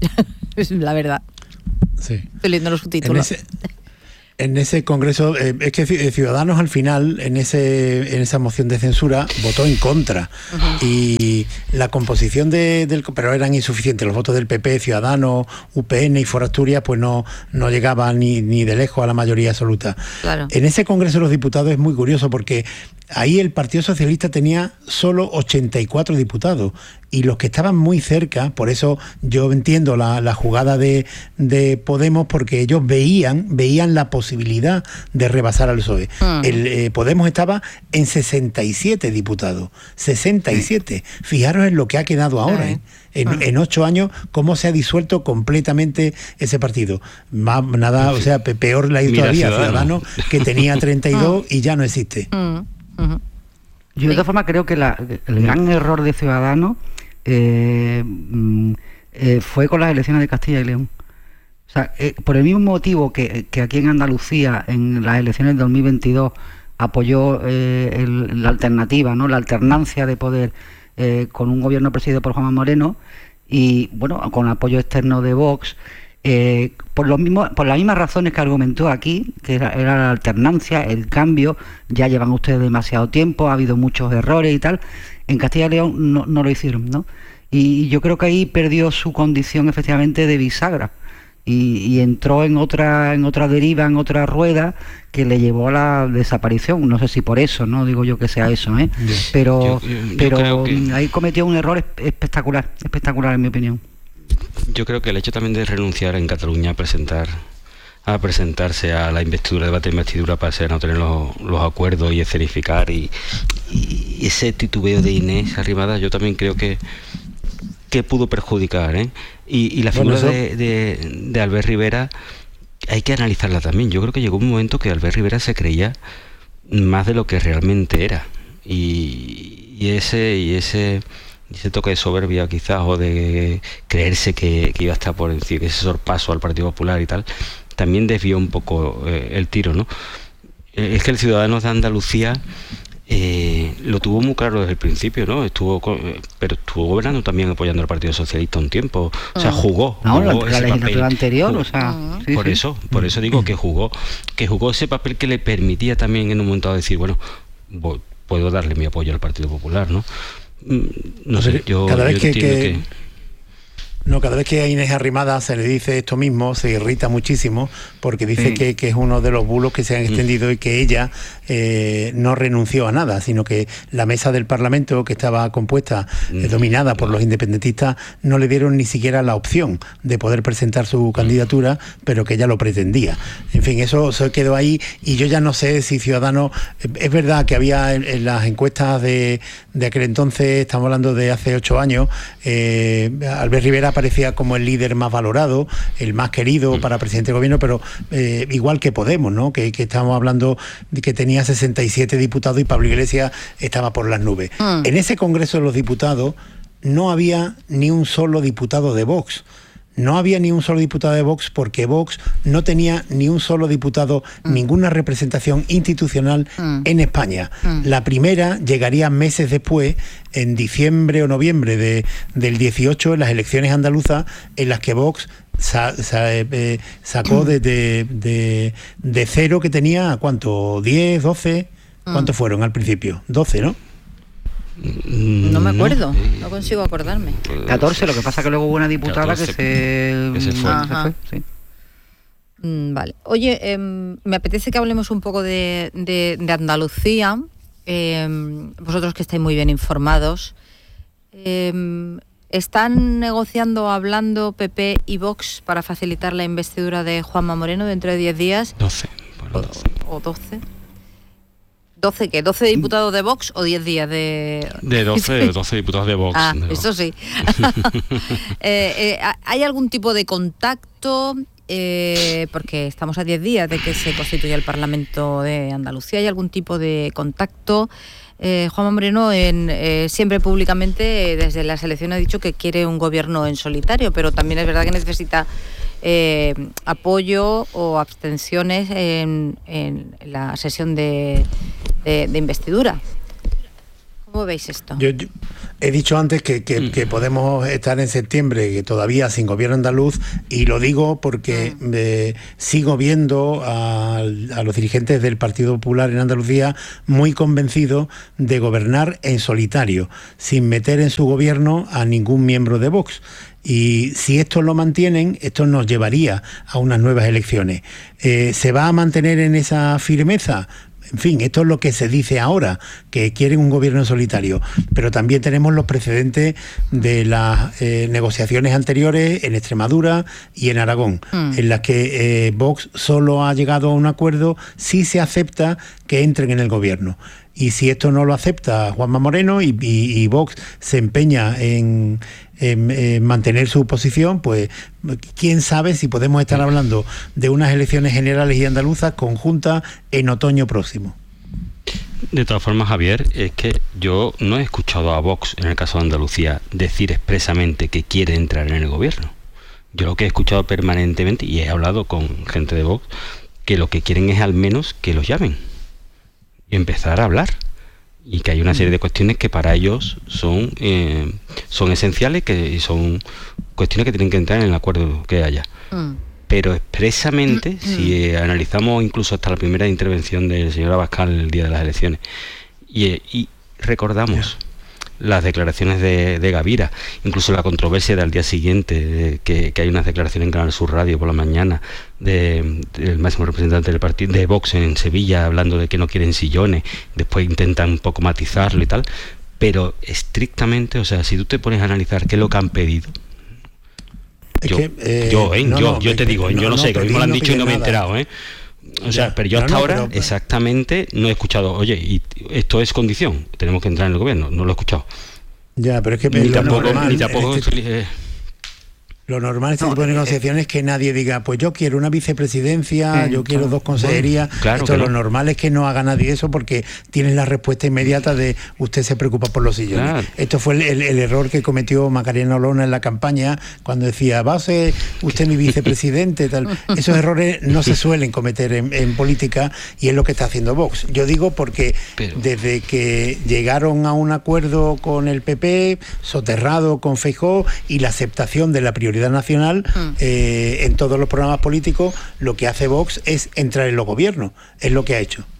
Es la verdad. Sí. Estoy leyendo los subtítulos. En ese, en ese congreso, eh, es que Ciudadanos al final, en ese en esa moción de censura, votó en contra. Uh-huh. Y la composición de, del... Pero eran insuficientes. Los votos del P P, Ciudadanos, U P N y Foro Asturias, pues no, no llegaban ni, ni de lejos a la mayoría absoluta. Claro. En ese congreso de los diputados es muy curioso porque ahí el Partido Socialista tenía solo ochenta y cuatro diputados y los que estaban muy cerca, por eso yo entiendo la, la jugada de, de Podemos, porque ellos veían veían la posibilidad de rebasar al P S O E. Uh-huh. El eh, Podemos estaba en sesenta y siete diputados, sesenta y siete. Uh-huh. Fijaros en lo que ha quedado ahora, uh-huh. ¿eh? En, uh-huh. en ocho años, cómo se ha disuelto completamente ese partido. Más, nada, o sea, peor la ha ido todavía Ciudadanos, que tenía treinta y dos y ya no existe. Uh-huh. Uh-huh. Yo de todas formas creo que la, el gran error de Ciudadanos eh, eh, fue con las elecciones de Castilla y León. O sea, eh, por el mismo motivo que, que aquí en Andalucía, en las elecciones del dos mil veintidós, apoyó eh, el, la alternativa, ¿no? La alternancia de poder eh, con un gobierno presidido por Juanma Moreno y, bueno, con apoyo externo de Vox, Eh, por los mismos, por las mismas razones que argumentó aquí, que era, era la alternancia, el cambio. Ya llevan ustedes demasiado tiempo, ha habido muchos errores y tal. En Castilla y León no, no lo hicieron, ¿no? Y yo creo que ahí perdió su condición efectivamente de bisagra y, y entró en otra en otra deriva, en otra rueda que le llevó a la desaparición. No sé si por eso, no digo yo que sea eso, ¿eh? Pero, yo, yo, yo pero que... ahí cometió un error espectacular, espectacular en mi opinión. Yo creo que el hecho también de renunciar en Cataluña a presentar a presentarse a la investidura, debate de investidura para ser, no tener los, los acuerdos y escenificar y, y ese titubeo de Inés Arrimadas, yo también creo que que pudo perjudicar, ¿eh? Y, y la figura bueno, de, de, de Albert Rivera hay que analizarla también. Yo creo que llegó un momento que Albert Rivera se creía más de lo que realmente era y, y ese y ese ese toque de soberbia quizás o de creerse que, que iba a estar por decir ese sorpaso al Partido Popular y tal, también desvió un poco eh, el tiro, ¿no? Eh, es que el Ciudadanos de Andalucía eh, lo tuvo muy claro desde el principio, ¿no? Estuvo con, eh, pero estuvo gobernando también apoyando al Partido Socialista un tiempo, o sea, jugó, no, jugó la, ese la legislatura papel, anterior, jugó, o sea, sí, por sí. eso, por eso digo que jugó, que jugó ese papel que le permitía también en un momento dado decir, bueno, voy, puedo darle mi apoyo al Partido Popular, ¿no? No sé, yo, cada vez yo que, entiendo que, que... No, cada vez que a Inés Arrimadas se le dice esto mismo, se irrita muchísimo porque dice sí. que, que es uno de los bulos que se han extendido y que ella eh, no renunció a nada, sino que la mesa del Parlamento, que estaba compuesta, eh, dominada por los independentistas, no le dieron ni siquiera la opción de poder presentar su candidatura, pero que ella lo pretendía. En fin, eso se quedó ahí y yo ya no sé si Ciudadanos... Es verdad que había en, en las encuestas de, de aquel entonces, estamos hablando de hace ocho años, eh, Albert Rivera parecía como el líder más valorado, el más querido para presidente del gobierno, pero eh, igual que Podemos, ¿no? Que, que estábamos hablando de que tenía sesenta y siete diputados y Pablo Iglesias estaba por las nubes. Mm. En ese Congreso de los Diputados no había ni un solo diputado de Vox. No había ni un solo diputado de Vox porque Vox no tenía ni un solo diputado, mm. ninguna representación institucional mm. en España. Mm. La primera llegaría meses después, en diciembre o noviembre de, del dieciocho, en las elecciones andaluzas, en las que Vox sa, sa, eh, sacó de, de, de, de cero que tenía, ¿cuánto? ¿diez, doce? ¿Cuántos mm. fueron al principio? doce, ¿no? No me acuerdo, no, no consigo acordarme. catorce, lo que pasa que luego hubo una diputada catorce, que se, que se fue. Se fue sí. mm, vale. Oye, eh, me apetece que hablemos un poco de, de, de Andalucía. Eh, vosotros que estáis muy bien informados. Eh, ¿Están negociando, hablando P P y Vox para facilitar la investidura de Juanma Moreno dentro de diez días? doce. Bueno, doce. ¿O doce? ¿doce qué? ¿doce diputados de Vox o diez días de...? De doce, doce diputados de Vox. Ah, de eso sí. eh, eh, ¿Hay algún tipo de contacto? Eh, porque estamos a diez días de que se constituya el Parlamento de Andalucía. ¿Hay algún tipo de contacto? Eh, Juanma Moreno en, eh, siempre públicamente eh, desde las elecciones ha dicho que quiere un gobierno en solitario, pero también es verdad que necesita eh, apoyo o abstenciones en, en la sesión de, de, de investidura. ¿Cómo veis esto? Yo, yo he dicho antes que, que, mm. que podemos estar en septiembre que todavía sin gobierno andaluz, y lo digo porque mm. eh, sigo viendo a, a los dirigentes del Partido Popular en Andalucía muy convencidos de gobernar en solitario, sin meter en su gobierno a ningún miembro de Vox. Y si esto lo mantienen, esto nos llevaría a unas nuevas elecciones. Eh, ¿Se va a mantener en esa firmeza? En fin, esto es lo que se dice ahora, que quieren un gobierno solitario, pero también tenemos los precedentes de las eh, negociaciones anteriores en Extremadura y en Aragón, mm. en las que eh, Vox solo ha llegado a un acuerdo si se acepta que entren en el gobierno. Y si esto no lo acepta Juanma Moreno y, y, y Vox se empeña en, en, en mantener su posición, pues quién sabe si podemos estar hablando de unas elecciones generales y andaluzas conjuntas en otoño próximo. De todas formas, Javier, es que yo no he escuchado a Vox, en el caso de Andalucía, decir expresamente que quiere entrar en el gobierno. Yo lo que he escuchado permanentemente, y he hablado con gente de Vox, que lo que quieren es al menos que los llamen y empezar a hablar, y que hay una serie de cuestiones que para ellos son eh, son esenciales, que son cuestiones que tienen que entrar en el acuerdo que haya. Mm. Pero expresamente, mm. si eh, analizamos incluso hasta la primera intervención del señor Abascal el día de las elecciones, y, y recordamos las declaraciones de, de Gavira, incluso la controversia del día siguiente, de, que, que hay unas declaraciones en Canal Sur Radio por la mañana de, del máximo representante del partido de Vox en Sevilla, hablando de que no quieren sillones, después intentan un poco matizarlo y tal, pero estrictamente, o sea, si tú te pones a analizar qué es lo que han pedido, yo, que, eh, yo, ¿eh? no, yo, no, yo te que, digo, no, yo no, no sé, que a mí me lo han dicho y no me he enterado, ¿eh? O sea, ya, pero yo hasta no, ahora pero, exactamente no he escuchado, oye, y esto es condición, tenemos que entrar en el gobierno, no lo he escuchado. Ya, pero es que ni tampoco, normal, ni tampoco este, eh, lo normal en este no, tipo de negociaciones es que nadie diga, pues yo quiero una vicepresidencia, eh, yo quiero claro, dos consejerías. Bueno, claro, Esto lo no. normal es que no haga nadie eso, porque tienes la respuesta inmediata de usted se preocupa por los sillones. Claro. Esto fue el, el, el error que cometió Macarena Olona en la campaña, cuando decía, va a ser usted mi vicepresidente, tal. Esos errores no se suelen cometer en, en política, y es lo que está haciendo Vox. Yo digo porque Pero... desde que llegaron a un acuerdo con el P P, soterrado con Feijóo, y la aceptación de la prioridad nacional mm. eh, en todos los programas políticos, lo que hace Vox es entrar en los gobiernos, es lo que ha hecho.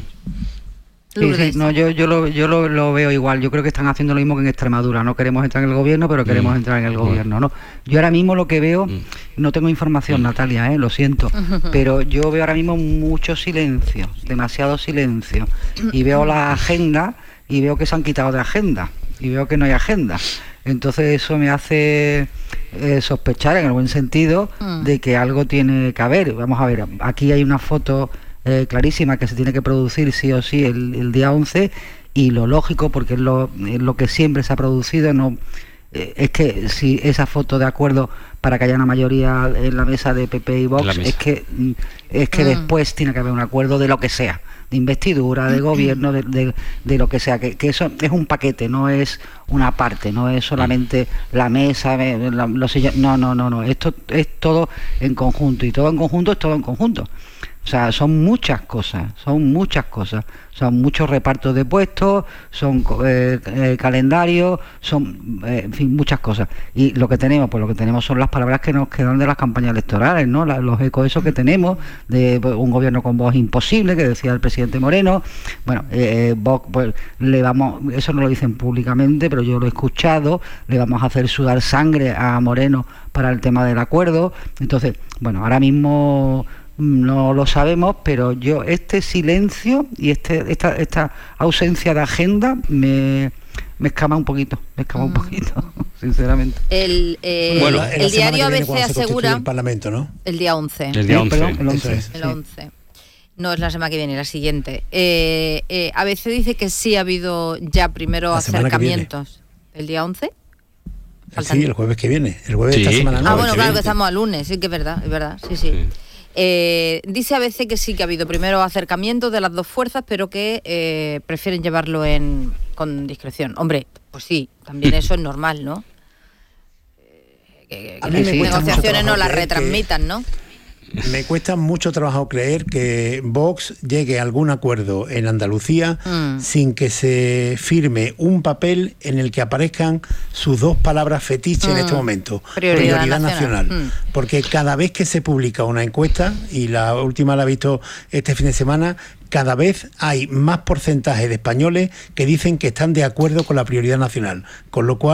Sí, sí, no, yo, yo, lo, yo lo, lo veo igual. Yo creo que están haciendo lo mismo que en Extremadura. No queremos entrar en el gobierno, pero queremos mm. entrar en el gobierno, ¿no? Yo ahora mismo lo que veo, mm. no tengo información, mm. Natalia, ¿eh? Lo siento, pero yo veo ahora mismo mucho silencio, demasiado silencio, y veo la agenda y veo que se han quitado de agenda, y veo que no hay agenda. Entonces eso me hace eh, sospechar, en el buen sentido, mm. de que algo tiene que haber. Vamos a ver, aquí hay una foto eh, clarísima que se tiene que producir sí o sí el, el día once, y lo lógico, porque es lo, es lo que siempre se ha producido, no eh, es que si esa foto de acuerdo para que haya una mayoría en la mesa de P P y Vox, es que, es que mm. después tiene que haber un acuerdo de lo que sea, de investidura, de gobierno, de, de, de lo que sea, que, que eso es un paquete, no es una parte, no es solamente la mesa, la, los sillones, no, no, no, no, esto es todo en conjunto, y todo en conjunto es todo en conjunto. O sea, son muchas cosas, son muchas cosas, son muchos repartos de puestos, son eh, eh, calendarios, son, eh, en fin, muchas cosas. Y lo que tenemos, pues lo que tenemos son las palabras que nos quedan de las campañas electorales, ¿no? La, los ecos esos que tenemos de pues, un gobierno con voz imposible, que decía el presidente Moreno. Bueno, eh, vos, pues le vamos, eso no lo dicen públicamente, pero yo lo he escuchado, le vamos a hacer sudar sangre a Moreno para el tema del acuerdo. Entonces, bueno, ahora mismo no lo sabemos, pero yo este silencio y este esta esta ausencia de agenda me, me escama un poquito, me escama mm. un poquito. sinceramente. El, eh, Bueno, el, la el diario A B C asegura... El Parlamento, ¿no? El día once. El día once. Perdón, el once. Es. El once. No es la semana que viene, la siguiente. Eh, eh, A B C dice que sí ha habido ya primero La semana que acercamientos. ¿El día once? Sí, el jueves que viene. El jueves de Sí. esta semana. No, Ah, el bueno, claro, que siguiente. estamos al lunes, sí que es verdad, es verdad, sí, sí. Sí. Eh, dice A B C que sí que ha habido primero acercamientos de las dos fuerzas, pero que eh, prefieren llevarlo en, con discreción. Hombre, pues sí, también eso es normal, ¿no? Eh, Que, A que mí me las cuesta mucho negociaciones no trabajo las creer que- retransmitan, ¿no? Me cuesta mucho trabajo creer que Vox llegue a algún acuerdo en Andalucía Mm. sin que se firme un papel en el que aparezcan sus dos palabras fetiche en Mm. este momento. Prioridad nacional. nacional. Mm. Porque cada vez que se publica una encuesta, y la última la he visto este fin de semana, cada vez hay más porcentaje de españoles que dicen que están de acuerdo con la prioridad nacional. Con lo cual